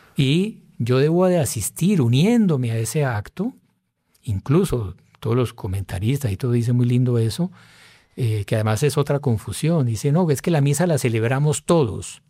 Y yo debo de asistir uniéndome a ese acto. Incluso todos los comentaristas y todo dicen muy lindo eso, eh, que además es otra confusión. Dicen, no, es que la misa la celebramos todos.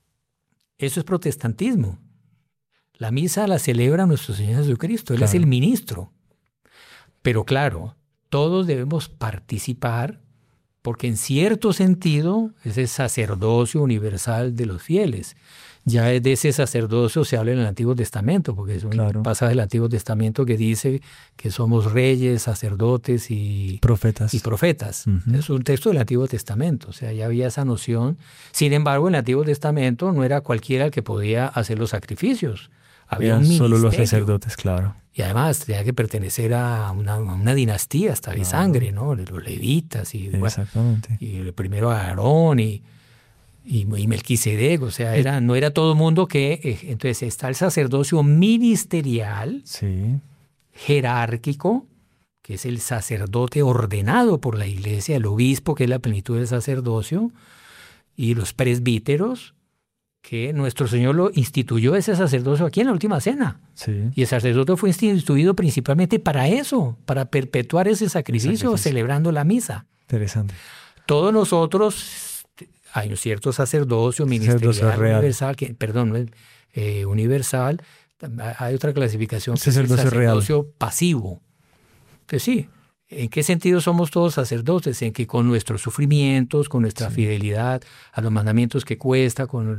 Eso es protestantismo. La misa la celebra nuestro Señor Jesucristo. Él Claro. es el ministro. Pero claro, todos debemos participar porque en cierto sentido es el sacerdocio universal de los fieles. Ya de ese sacerdocio se habla en el Antiguo Testamento, porque es un Claro. pasaje del Antiguo Testamento que dice que somos reyes, sacerdotes y, Profetas. y profetas. Ujú. Es un texto del Antiguo Testamento, o sea, ya había esa noción. Sin embargo, en el Antiguo Testamento no era cualquiera el que podía hacer los sacrificios. Había Eran un solo los ministerio. sacerdotes, claro. Y además tenía que pertenecer a una, a una dinastía hasta de Claro. sangre, ¿no? De los levitas y, bueno, Exactamente. y el primero a Aarón y, y, y Melquisedec. O sea, era, no era todo el mundo que... eh, entonces está el sacerdocio ministerial, Sí. jerárquico, que es el sacerdote ordenado por la iglesia, el obispo, que es la plenitud del sacerdocio, y los presbíteros, que nuestro Señor lo instituyó ese sacerdocio aquí en la última cena. Sí. Y el sacerdote fue instituido principalmente para eso, para perpetuar ese sacrificio, Sacrificio. celebrando la misa. Interesante. Todos nosotros, hay un cierto sacerdocio ministerial Sacerdocio real. universal, que, perdón, no es, eh, universal, hay otra clasificación que Sacerdocio es el real. sacerdocio pasivo. Entonces sí, ¿en qué sentido somos todos sacerdotes? En que con nuestros sufrimientos, con nuestra Sí. fidelidad a los mandamientos que cuesta, con,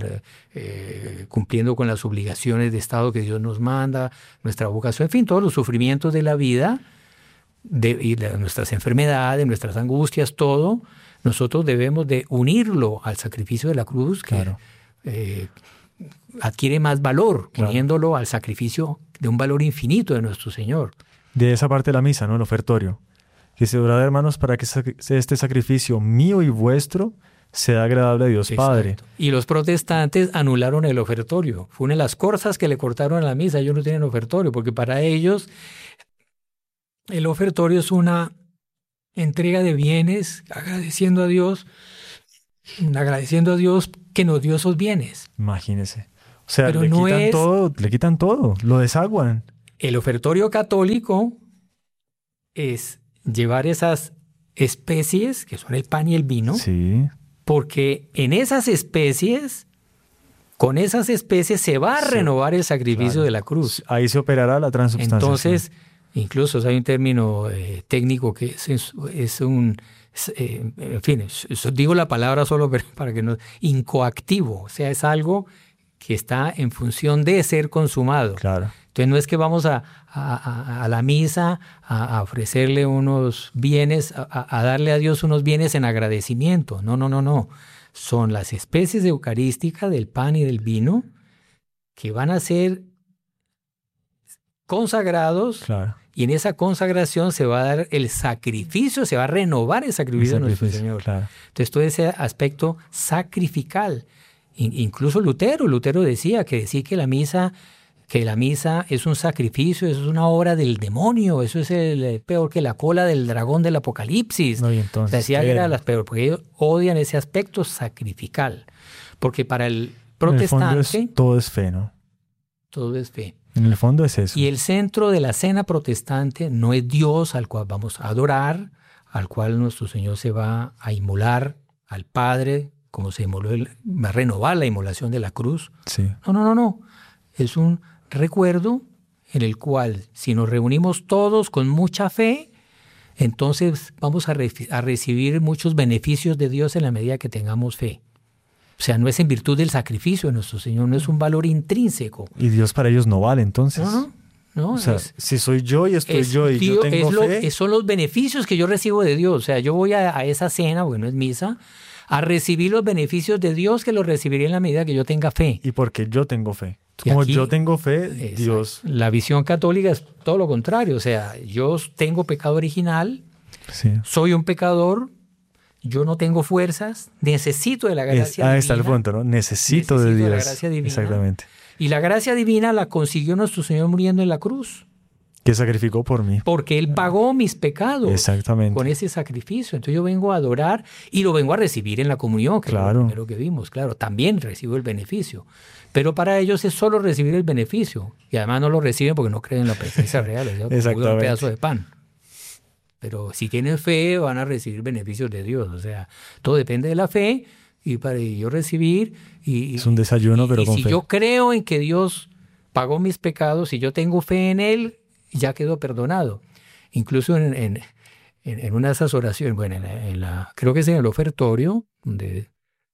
eh, cumpliendo con las obligaciones de Estado que Dios nos manda, nuestra vocación, en fin, todos los sufrimientos de la vida, de, y de nuestras enfermedades, nuestras angustias, todo, nosotros debemos de unirlo al sacrificio de la cruz, que Claro. eh, adquiere más valor, Claro. uniéndolo al sacrificio de un valor infinito de nuestro Señor. De esa parte de la misa, ¿no? El ofertorio. Que se orad, hermanos, para que este sacrificio mío y vuestro sea agradable a Dios Padre. Exacto. Y los protestantes anularon el ofertorio. Fue una de las corzas que le cortaron a la misa. Ellos no tienen ofertorio, porque para ellos el ofertorio es una entrega de bienes, agradeciendo a Dios, agradeciendo a Dios que nos dio esos bienes. Imagínese. O sea, Pero le no quitan es- todo, le quitan todo, lo desaguan. El ofertorio católico es llevar esas especies, que son el pan y el vino, Sí. porque en esas especies, con esas especies se va a Sí, renovar el sacrificio claro. de la cruz. Ahí se operará la transubstanciación. Entonces, incluso hay un término eh, técnico que es, es, es un, es, eh, en fin, es- es- digo la palabra solo pero para que no, incoactivo, o sea, es algo que está en función de ser consumado. Claro. Entonces no es que vamos a, a- a- a la misa a, a ofrecerle unos bienes, a, a darle a Dios unos bienes en agradecimiento. No, no, no, no. Son las especies eucarísticas del pan y del vino que van a ser consagrados, Claro. y en esa consagración se va a dar el sacrificio, se va a renovar el sacrificio de nuestro Sacrificio, Señor. claro. Entonces todo ese aspecto sacrificial. In- incluso Lutero, Lutero decía que decir que la misa, que la misa es un sacrificio, eso es una obra del demonio, eso es el, eh, peor que la cola del dragón del Apocalipsis. No, y entonces, Decía que ¿qué era era? las peor, porque ellos odian ese aspecto sacrificial. Porque para el En el fondo protestante es- todo es fe, ¿no? todo es fe. En el fondo es eso. Y el centro de la cena protestante no es Dios al cual vamos a adorar, al cual nuestro Señor se va a inmolar al Padre, como se inmoló, el- va a renovar la inmolación de la cruz. Sí. No, no, no, no. Es un recuerdo en el cual, si nos reunimos todos con mucha fe, entonces vamos a, re- a recibir muchos beneficios de Dios en la medida que tengamos fe. O sea, no es en virtud del sacrificio de nuestro Señor, no es un valor intrínseco. Y Dios para ellos no vale, entonces. No, no, no. O sea, es- si soy yo y estoy es yo y Dios- yo tengo es lo- fe, es- son los beneficios que yo recibo de Dios. O sea, yo voy a, a esa cena, porque no es misa, a recibir los beneficios de Dios que los recibiré en la medida que yo tenga fe. y porque yo tengo fe. Y Como aquí- yo tengo fe, Exacto. Dios. La visión católica es todo lo contrario. O sea, yo tengo pecado original, Sí. soy un pecador, yo no tengo fuerzas, necesito de la Es- gracia ahí está el divina. punto, ¿no? Necesito, Necesito de de la Dios. gracia divina. Exactamente. Y la gracia divina la consiguió nuestro Señor muriendo en la cruz, Que sacrificó por mí. porque Él pagó mis pecados. Exactamente. Con ese sacrificio. Entonces yo vengo a adorar y lo vengo a recibir en la comunión, que Claro. es lo primero que vimos. Claro, también recibo el beneficio. Pero para ellos es solo recibir el beneficio. Y además no lo reciben porque no creen en la presencia real. Es como Exactamente. un pedazo de pan. Pero si tienen fe van a recibir beneficios de Dios. O sea, todo depende de la fe y para yo recibir. Y, Es un desayuno, y- pero y con si fe. yo creo en que Dios pagó mis pecados, si yo tengo fe en Él, ya quedo perdonado. Incluso en, en, en, en una de esas oraciones, bueno, en la, en la- creo que es en el ofertorio, donde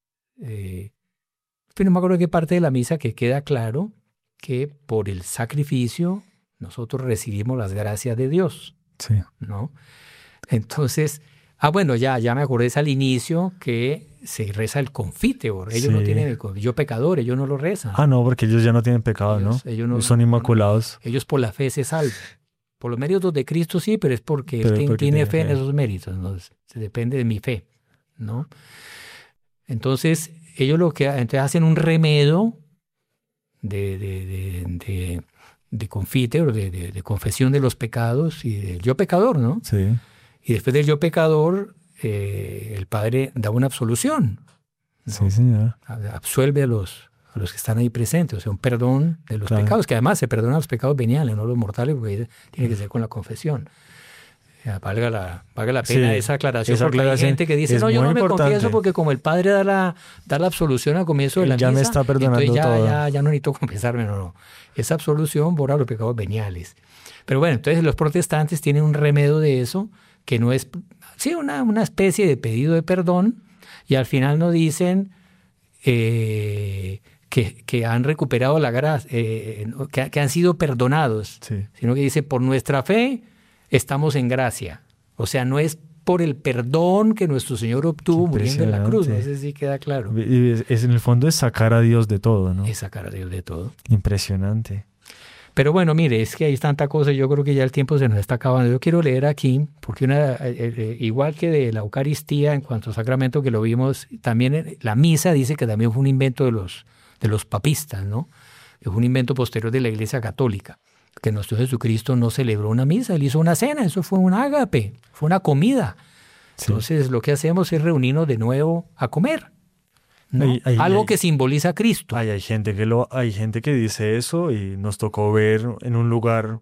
eh, no me acuerdo qué parte de la misa que queda claro que por el sacrificio nosotros recibimos las gracias de Dios, Sí. ¿no? Entonces, ah, bueno, ya, ya me acordé, es al inicio que se reza el confiteor. Ellos no Sí. tienen el confiteor. Yo pecador, ellos no lo rezan. Ah, no, porque ellos ya no tienen pecado, Ellos- ¿no? ellos no- Son inmaculados. Ellos por la fe se salvan. Por los méritos de Cristo sí, pero es porque Pero él ten- porque tiene tiene fe en fe. esos méritos. ¿No? Se depende de mi fe, ¿no? Entonces, ellos lo que entonces hacen un remedo de, de, de, de, de confite, o de, de, de confesión de los pecados y del yo pecador, ¿no? Sí. Y después del yo pecador, eh, el Padre da una absolución. ¿no? Sí, señor. Absuelve a los, a los que están ahí presentes, o sea, un perdón de los Claro. pecados, que además se perdonan los pecados veniales, no los mortales, porque tiene que ser con la confesión. O sea, valga la, valga la pena Sí, esa aclaración, esa porque aclaración hay gente que dice, es no, yo muy no me importante. confieso porque como el Padre da la, da la absolución al comienzo de Él la ya me misa, está perdonando entonces ya, todo. ya, ya no necesito confesarme, no, no. Esa absolución borra los pecados veniales. Pero bueno, entonces los protestantes tienen un remedio de eso, que no es, sí, una, una especie de pedido de perdón, y al final nos dicen eh, que, que han recuperado la gracia, eh, que, que han sido perdonados, Sí. sino que dice, por nuestra fe estamos en gracia. O sea, no es por el perdón que nuestro Señor obtuvo muriendo en la cruz, no Impresionante. sé si queda claro. Y es, es- en el fondo es sacar a Dios de todo, ¿no? Es sacar a Dios de todo. Impresionante. Pero bueno, mire, es que hay tanta cosa, yo creo que ya el tiempo se nos está acabando. Yo quiero leer aquí, porque una, eh, eh, igual que de la Eucaristía en cuanto a sacramento que lo vimos, también en la misa dice que también fue un invento de los, de los papistas, ¿no? Es un invento posterior de la Iglesia Católica, que nuestro Jesucristo no celebró una misa, él hizo una cena, eso fue un ágape, fue una comida. Sí. Entonces lo que hacemos es reunirnos de nuevo a comer, ¿no? Hay- hay- Algo hay- que simboliza a Cristo. Ay, hay gente que lo, hay gente que dice eso y nos tocó ver en un lugar,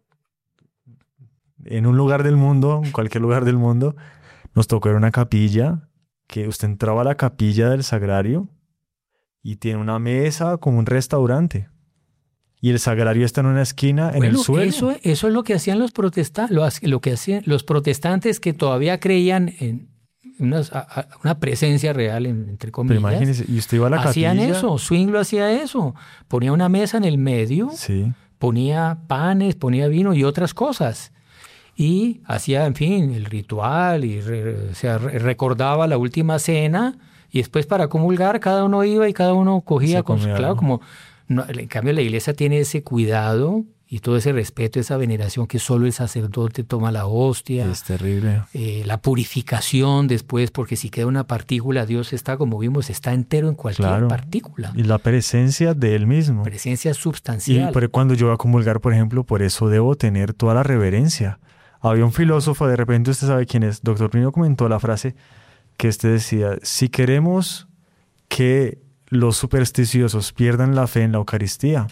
en un lugar del mundo, en cualquier lugar del mundo, nos tocó ver una capilla que usted entraba a la capilla del sagrario y tiene una mesa como un restaurante. Y el sagrario está en una esquina en Bueno, el suelo. Eso, eso es lo que hacían los protestantes, lo, lo que hacían los protestantes que todavía creían en una, a- a- una presencia real, en- entre Pero comillas. imagínese, y usted iba a la Hacían capilla. eso, Zwingli lo hacía eso. Ponía una mesa en el medio, Sí, ponía panes, ponía vino y otras cosas. Y hacía, en fin, el ritual y re- o sea, re- recordaba la última cena. Y después para comulgar cada uno iba y cada uno cogía Se con su, comía claro, algo. como no, en cambio la iglesia tiene ese cuidado y todo ese respeto, esa veneración que solo el sacerdote toma la hostia. es terrible. Eh, la purificación después, porque si queda una partícula, Dios está, como vimos, está entero en cualquier Claro. partícula. Y la presencia de él mismo. Presencia Y substancial. por- cuando yo voy a comulgar, por ejemplo, por eso debo tener toda la reverencia. Había un filósofo, de repente usted sabe quién es, doctor Pino comentó la frase que este decía, si queremos que los supersticiosos pierdan la fe en la Eucaristía,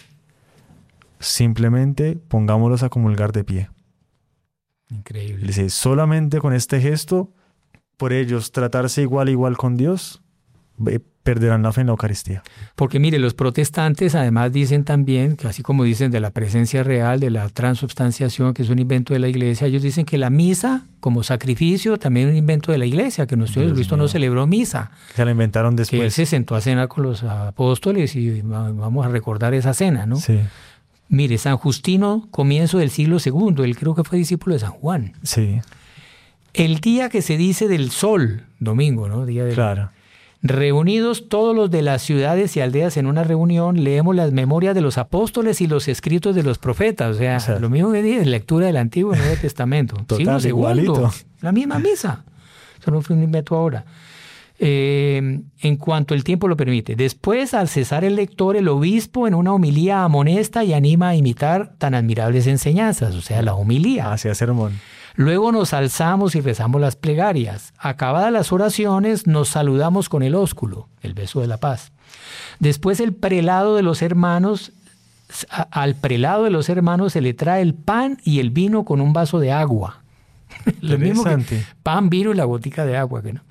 simplemente pongámoslos a comulgar de pie. Increíble. Dice, solamente con este gesto, por ellos tratarse igual igual con Dios, ve- perderán la fe en la Eucaristía. Porque mire, los protestantes además dicen también, que así como dicen de la presencia real, de la transubstanciación, que es un invento de la iglesia, ellos dicen que la misa como sacrificio también es un invento de la iglesia, que nuestro Dios Jesucristo no mío. celebró misa, Se la inventaron que él después. se sentó a cenar con los apóstoles y va- vamos a recordar esa cena, ¿no? Sí, Mire, San Justino, comienzo del siglo segundo, él creo que fue discípulo de San Juan. sí, El día que se dice del sol, domingo, ¿no? Día del... claro. Reunidos todos los de las ciudades y aldeas en una reunión, leemos las memorias de los apóstoles y los escritos de los profetas. O sea, O sea, lo mismo que dije, lectura del Antiguo y Nuevo Testamento. Total, Siglo segundo, igualito. la misma misa. Eso no fue un invento ahora. Eh, en cuanto el tiempo lo permite. Después, al cesar el lector, el obispo en una homilía amonesta y anima a imitar tan admirables enseñanzas, o sea, la homilía. Hacia sermón. Luego nos alzamos y rezamos las plegarias. Acabadas las oraciones, nos saludamos con el ósculo, el beso de la paz. Después el prelado de los hermanos, a- al prelado de los hermanos se le trae el pan y el vino con un vaso de agua. Lo mismo que Interesante. pan, vino y la botica de agua. Que no.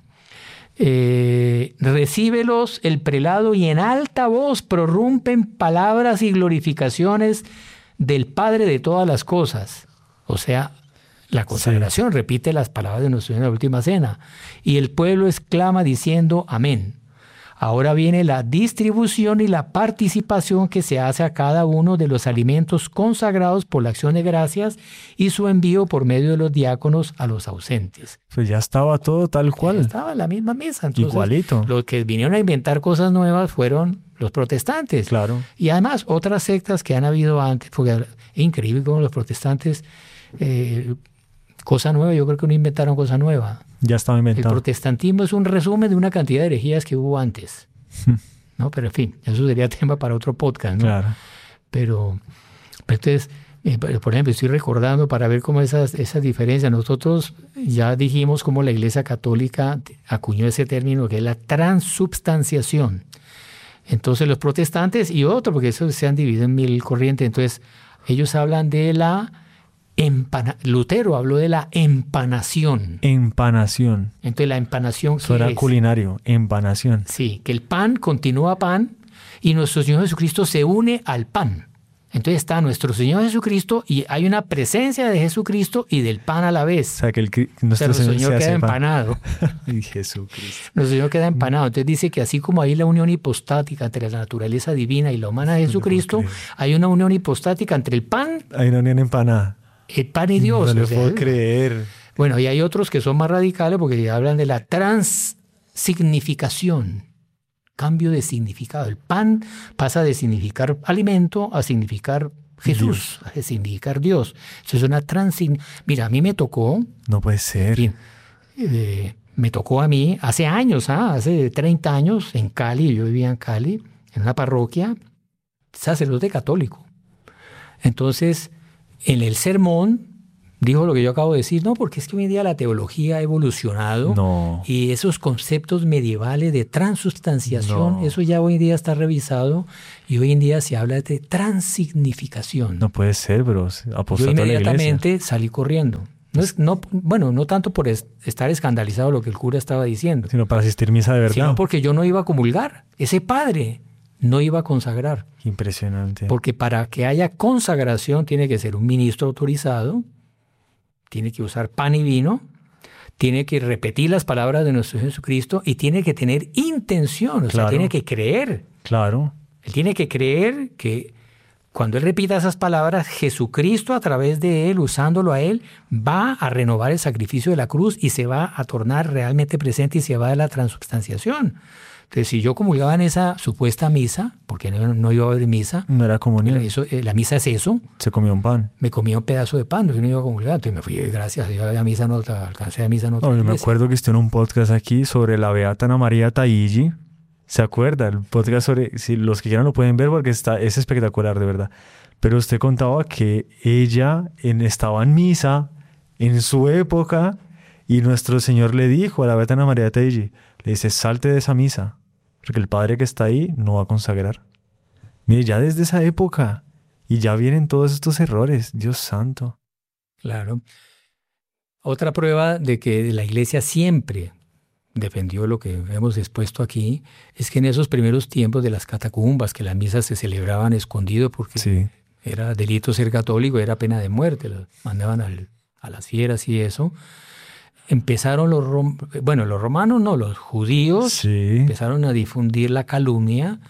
Eh, recíbelos el prelado y en alta voz prorrumpen palabras y glorificaciones del Padre de todas las cosas. O sea, la consagración repite las palabras de nuestro Señor en la última cena. Y el pueblo exclama diciendo amén. Ahora viene la distribución y la participación que se hace a cada uno de los alimentos consagrados por la acción de gracias y su envío por medio de los diáconos a los ausentes. Pues ya estaba todo tal cual. Estaba en la misma mesa. Entonces, Igualito. los que vinieron a inventar cosas nuevas fueron los protestantes. Claro. Y además otras sectas que han habido antes, porque es increíble cómo los protestantes, eh, cosa nueva, yo creo que no inventaron cosa nueva. Ya estaba El inventado. protestantismo es un resumen de una cantidad de herejías que hubo antes. ¿No? Pero en fin, eso sería tema para otro podcast, ¿no? Claro. Pero, pero entonces, eh, por ejemplo, estoy recordando para ver cómo esas, esas diferencias. Nosotros ya dijimos cómo la Iglesia Católica acuñó ese término que es la transubstanciación. Entonces los protestantes y otro, porque eso se han dividido en mil corrientes, entonces ellos hablan de la empana, Lutero habló de la empanación. Empanación. Entonces la empanación, Eso ¿qué era es? culinario. Empanación. Sí, que el pan continúa pan y nuestro Señor Jesucristo se une al pan. Entonces está nuestro Señor Jesucristo y hay una presencia de Jesucristo y del pan a la O vez. sea, que el, cri- O sea, nuestro nuestro Señor Señor se queda hace pan. empanado. Ay, Jesucristo. Nuestro Señor queda empanado. Entonces dice que así como hay la unión hipostática entre la naturaleza divina y la humana de Jesucristo, creer. hay una unión hipostática entre el pan, Hay una unión empanada. el pan y Dios. No O le sea, puedo creer. bueno, y hay otros que son más radicales porque hablan de la transignificación, cambio de significado. El pan pasa de significar alimento a significar Jesús, a significar Dios. Eso es una transign... Mira, a mí me tocó, No puede ser. bien, eh, me tocó a mí hace años, ¿ah? hace treinta años en Cali, yo vivía en Cali, en una parroquia, sacerdote católico. Entonces, en el sermón, Dijo lo que yo acabo de decir. No, porque es que hoy en día la teología ha evolucionado No. y esos conceptos medievales de transubstanciación, No. eso ya hoy en día está revisado y hoy en día se habla de transignificación. No puede ser, bro. Yo Apostata a la iglesia. inmediatamente salí corriendo. No es, no, bueno, no tanto por es- estar escandalizado lo que el cura estaba diciendo, Sino para asistir misa de verdad. sino porque yo no iba a comulgar. Ese padre no iba a consagrar. Impresionante. Porque para que haya consagración tiene que ser un ministro autorizado, tiene que usar pan y vino, tiene que repetir las palabras de nuestro Jesucristo y tiene que tener intención, o sea, Claro. tiene que creer. Claro. Él tiene que creer que cuando él repita esas palabras, Jesucristo a través de él, usándolo a él, va a renovar el sacrificio de la cruz y se va a tornar realmente presente y se va a dar la transubstanciación. Entonces, si yo comulgaba en esa supuesta misa, porque no, no iba a haber misa, No era comunión. eso, eh, la misa es eso, Se comió un pan. me comía un pedazo de pan, yo no iba a comulgar, entonces me fui, gracias, yo a misa no, alcancé a misa no. No, yo me acuerdo que estuve en un podcast aquí sobre la beata Ana María Taigi. ¿Se acuerda? El podcast sobre, si los que quieran lo pueden ver porque está, es espectacular, de verdad. Pero usted contaba que ella en, estaba en misa en su época y nuestro Señor le dijo a la beata Ana María Taigi, le dice, salte de esa misa, porque el padre que está ahí no va a consagrar. Mire, ya desde esa época, y ya vienen todos estos errores, Dios santo. Claro. Otra prueba de que la iglesia siempre defendió lo que hemos expuesto aquí, es que en esos primeros tiempos de las catacumbas, que las misas se celebraban escondido porque Sí, era delito ser católico, era pena de muerte, los mandaban al- a las fieras y eso, empezaron los, rom- bueno, los romanos no, los judíos sí. empezaron a difundir la calumnia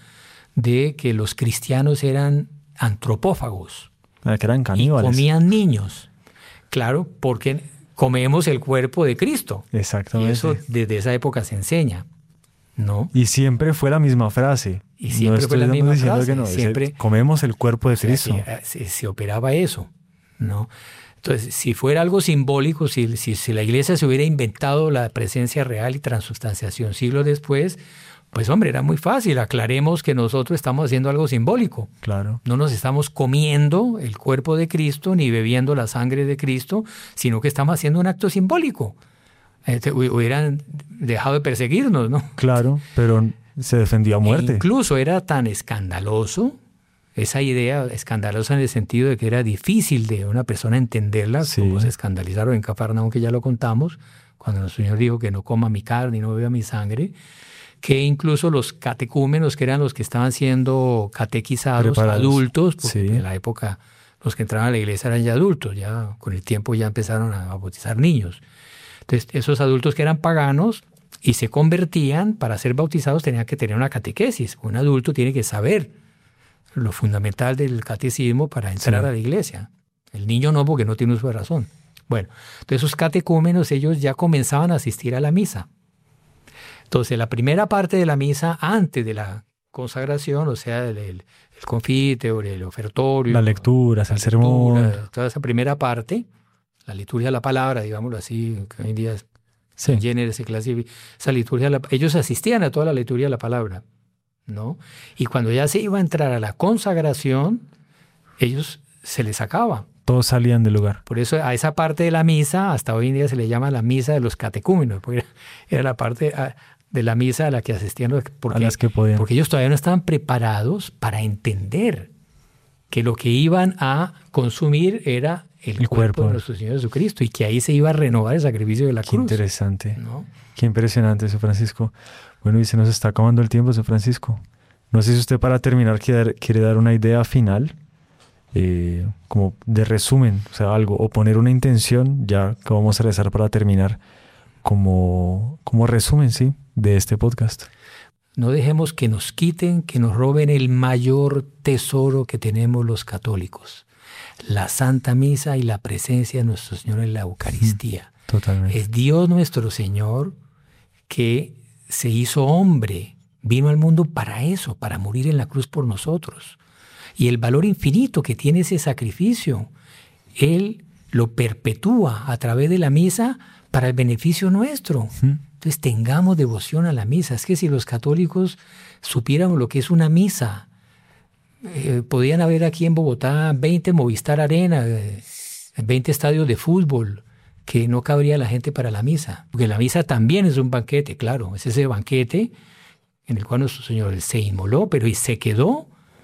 de que los cristianos eran antropófagos Ah, que eran y caníbales. comían niños. Claro, porque comemos el cuerpo de Cristo. Y Exactamente. eso desde esa época se enseña, ¿no? Y siempre fue la misma frase. Y siempre fue la estamos misma diciendo frase, que no, es el- siempre- comemos el cuerpo de O sea, Cristo. que, se, se operaba eso, ¿no? Entonces, si fuera algo simbólico, si, si, si la iglesia se hubiera inventado la presencia real y transubstanciación siglos después, pues hombre, era muy fácil. Aclaremos que nosotros estamos haciendo algo simbólico. Claro. No nos estamos comiendo el cuerpo de Cristo ni bebiendo la sangre de Cristo, sino que estamos haciendo un acto simbólico. Este, hu- hubieran dejado de perseguirnos, ¿no? Claro, pero se defendió a muerte. E incluso era tan escandaloso, esa idea escandalosa en el sentido de que era difícil de una persona entenderla, Sí. como se escandalizaron en Cafarnaúm, que ya lo contamos, cuando el Señor dijo que no coma mi carne y no beba mi sangre, que incluso los catecúmenos, que eran los que estaban siendo catequizados, Preparados. adultos, porque Sí. en la época los que entraban a la iglesia eran ya adultos, ya con el tiempo ya empezaron a bautizar niños. Entonces, esos adultos que eran paganos y se convertían, para ser bautizados tenían que tener una catequesis. Un adulto tiene que saber lo fundamental del catecismo para entrar Sí. a la iglesia. El niño no, porque no tiene uso de razón. Bueno, entonces esos catecúmenos, ellos ya comenzaban a asistir a la misa. Entonces, la primera parte de la misa, antes de la consagración, o sea, el, el, el confite o el ofertorio, Las lecturas, la el sermón. lectura, toda esa primera parte, la liturgia de la palabra, digámoslo así, que hoy en día Sí. en Jenner se clasifica, esa liturgia, de la- ellos asistían a toda la liturgia de la palabra, ¿no? Y cuando ya se iba a entrar a la consagración, ellos se les sacaba. Todos salían del lugar. Por eso a esa parte de la misa, hasta hoy en día se le llama la misa de los catecúmenos, porque era, era la parte ah, de la misa a la que asistían los, porque, a las que podían. porque ellos todavía no estaban preparados para entender que lo que iban a consumir era el, El cuerpo, cuerpo. de nuestro Señor Jesucristo y que ahí se iba a renovar el sacrificio de la Qué cruz. interesante. ¿No? Qué impresionante, San Francisco. Bueno, y se nos está acabando el tiempo, San Francisco. No sé si usted para terminar quiere, quiere dar una idea final, eh, como de resumen, o sea, algo, o poner una intención, ya que vamos a rezar para terminar, como, como resumen, sí, de este podcast. No dejemos que nos quiten, que nos roben el mayor tesoro que tenemos los católicos, la Santa Misa y la presencia de nuestro Señor en la Eucaristía. Totalmente. Es Dios nuestro Señor que se hizo hombre, vino al mundo para eso, para morir en la cruz por nosotros. Y el valor infinito que tiene ese sacrificio, Él lo perpetúa a través de la misa para el beneficio nuestro. Entonces tengamos devoción a la misa. Es que si los católicos supiéramos lo que es una misa, eh, podían haber aquí en Bogotá veinte Movistar Arena, eh, veinte estadios de fútbol, que no cabría la gente para la misa, porque la misa también es un banquete, claro, es ese banquete en el cual nuestro Señor se inmoló, pero y se quedó.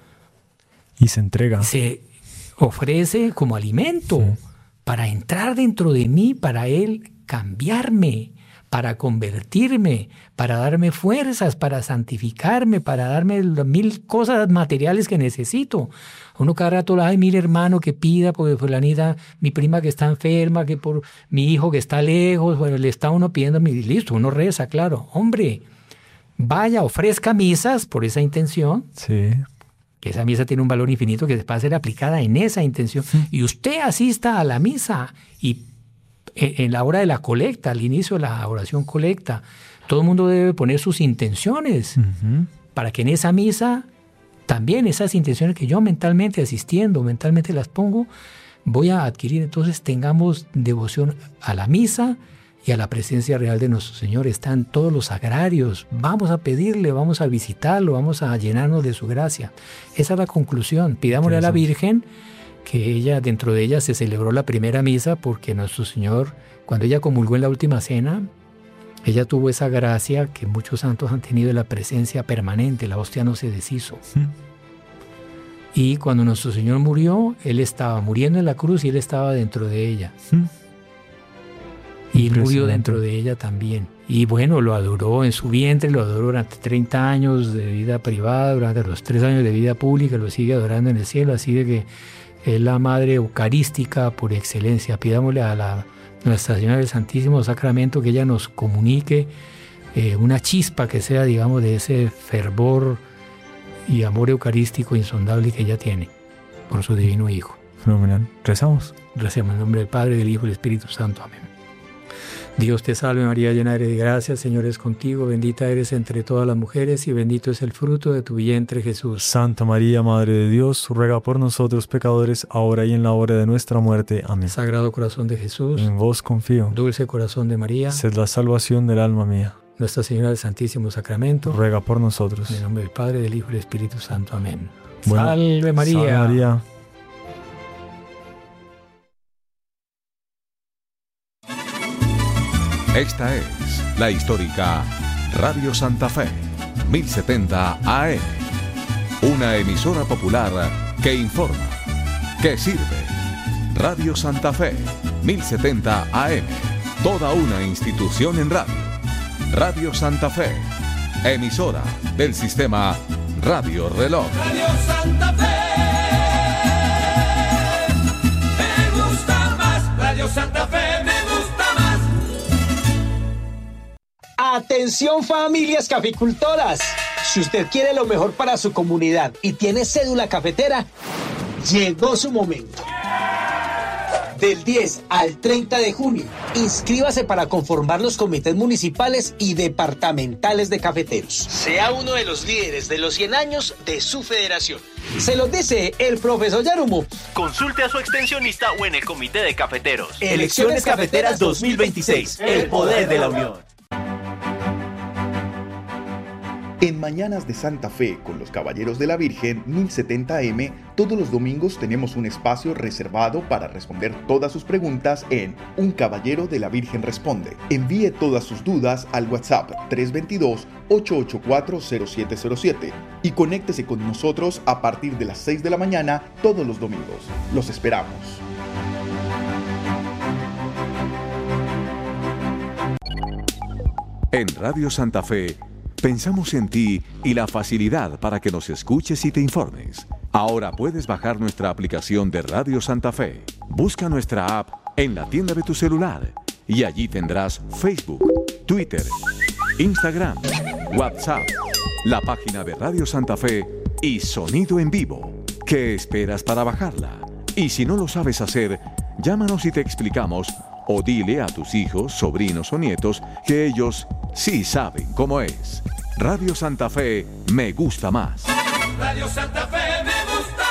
Y se entrega. Se ofrece como alimento sí. para entrar dentro de mí, para Él cambiarme, para convertirme, para darme fuerzas, para santificarme, para darme las mil cosas materiales que necesito. Uno cada rato, ay, mire hermano, que pida por fulanita, mi prima que está enferma, que por mi hijo que está lejos, bueno, le está uno pidiendo, listo, uno reza, claro. Hombre, vaya, ofrezca misas por esa intención. Sí. Que esa misa tiene un valor infinito que va a ser aplicada en esa intención. Sí. Y usted asista a la misa y en la hora de la colecta, al inicio de la oración colecta, todo el mundo debe poner sus intenciones uh-huh. para que en esa misa también esas intenciones que yo mentalmente asistiendo, mentalmente las pongo, voy a adquirir. Entonces tengamos devoción a la misa y a la presencia real de nuestro Señor. Están todos los sagrarios. Vamos a pedirle, vamos a visitarlo, vamos a llenarnos de su gracia. Esa es la conclusión. Pidámosle a la Virgen que ella, dentro de ella se celebró la primera misa porque nuestro Señor, cuando ella comulgó en la última cena, ella tuvo esa gracia que muchos santos han tenido de la presencia permanente, la hostia no se deshizo. ¿Mm? Y cuando nuestro Señor murió, Él estaba muriendo en la cruz y Él estaba dentro de ella. ¿Mm? Y Él murió dentro de ella también. Y bueno, lo adoró en su vientre, lo adoró durante treinta años de vida privada, durante los tres años de vida pública, lo sigue adorando en el cielo, así de que es la Madre Eucarística por excelencia. Pidámosle a la, Nuestra Señora del Santísimo Sacramento que ella nos comunique eh, una chispa que sea, digamos, de ese fervor y amor eucarístico insondable que ella tiene por su divino Hijo. Fenomenal. ¿Rezamos? Recemos en nombre del Padre, del Hijo y del Espíritu Santo. Amén. Dios te salve María, llena eres de gracia, el Señor es contigo, bendita eres entre todas las mujeres y bendito es el fruto de tu vientre Jesús. Santa María, Madre de Dios, ruega por nosotros pecadores, ahora y en la hora de nuestra muerte. Amén. Sagrado corazón de Jesús, en vos confío. Dulce corazón de María, sed la salvación del alma mía. Nuestra Señora del Santísimo Sacramento, ruega por nosotros. En el nombre del Padre, del Hijo y del Espíritu Santo. Amén. Bueno, salve María. Salve María. Esta es la histórica Radio Santa Fe, mil setenta A M, una emisora popular que informa, que sirve. Radio Santa Fe, mil setenta A M, toda una institución en radio. Radio Santa Fe, emisora del sistema Radio Reloj. Radio Santa Fe, me gusta más. Radio Santa Fe, me gusta más. Atención familias caficultoras, si usted quiere lo mejor para su comunidad y tiene cédula cafetera, llegó su momento. Del diez al treinta de junio, inscríbase para conformar los comités municipales y departamentales de cafeteros. Sea uno de los líderes de los cien años de su federación. Se los dice el profesor Yarumo. Consulte a su extensionista o en el comité de cafeteros. Elecciones Cafeteras dos mil veintiséis, el poder de la unión. En Mañanas de Santa Fe con los Caballeros de la Virgen mil setenta A M, todos los domingos tenemos un espacio reservado para responder todas sus preguntas en Un Caballero de la Virgen Responde. Envíe todas sus dudas al WhatsApp tres dos dos, ocho ocho cuatro, cero siete cero siete y conéctese con nosotros a partir de las seis de la mañana todos los domingos. Los esperamos. En Radio Santa Fe, pensamos en ti y la facilidad para que nos escuches y te informes. Ahora puedes bajar nuestra aplicación de Radio Santa Fe. Busca nuestra app en la tienda de tu celular y allí tendrás Facebook, Twitter, Instagram, WhatsApp, la página de Radio Santa Fe y sonido en vivo. ¿Qué esperas para bajarla? Y si no lo sabes hacer, llámanos y te explicamos, o dile a tus hijos, sobrinos o nietos que ellos sí saben cómo es. Radio Santa Fe me gusta más. Radio Santa Fe me gusta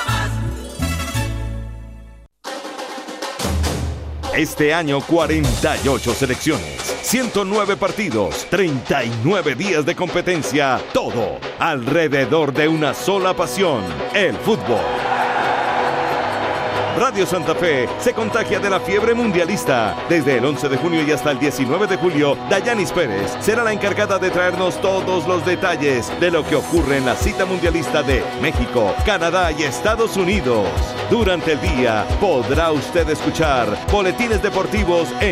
más. Este año cuarenta y ocho selecciones, ciento nueve partidos, treinta y nueve días de competencia, todo alrededor de una sola pasión, el fútbol. Radio Santa Fe se contagia de la fiebre mundialista. Desde el once de junio y hasta el diecinueve de julio, Dayanis Pérez será la encargada de traernos todos los detalles de lo que ocurre en la cita mundialista de México, Canadá y Estados Unidos. Durante el día podrá usted escuchar boletines deportivos en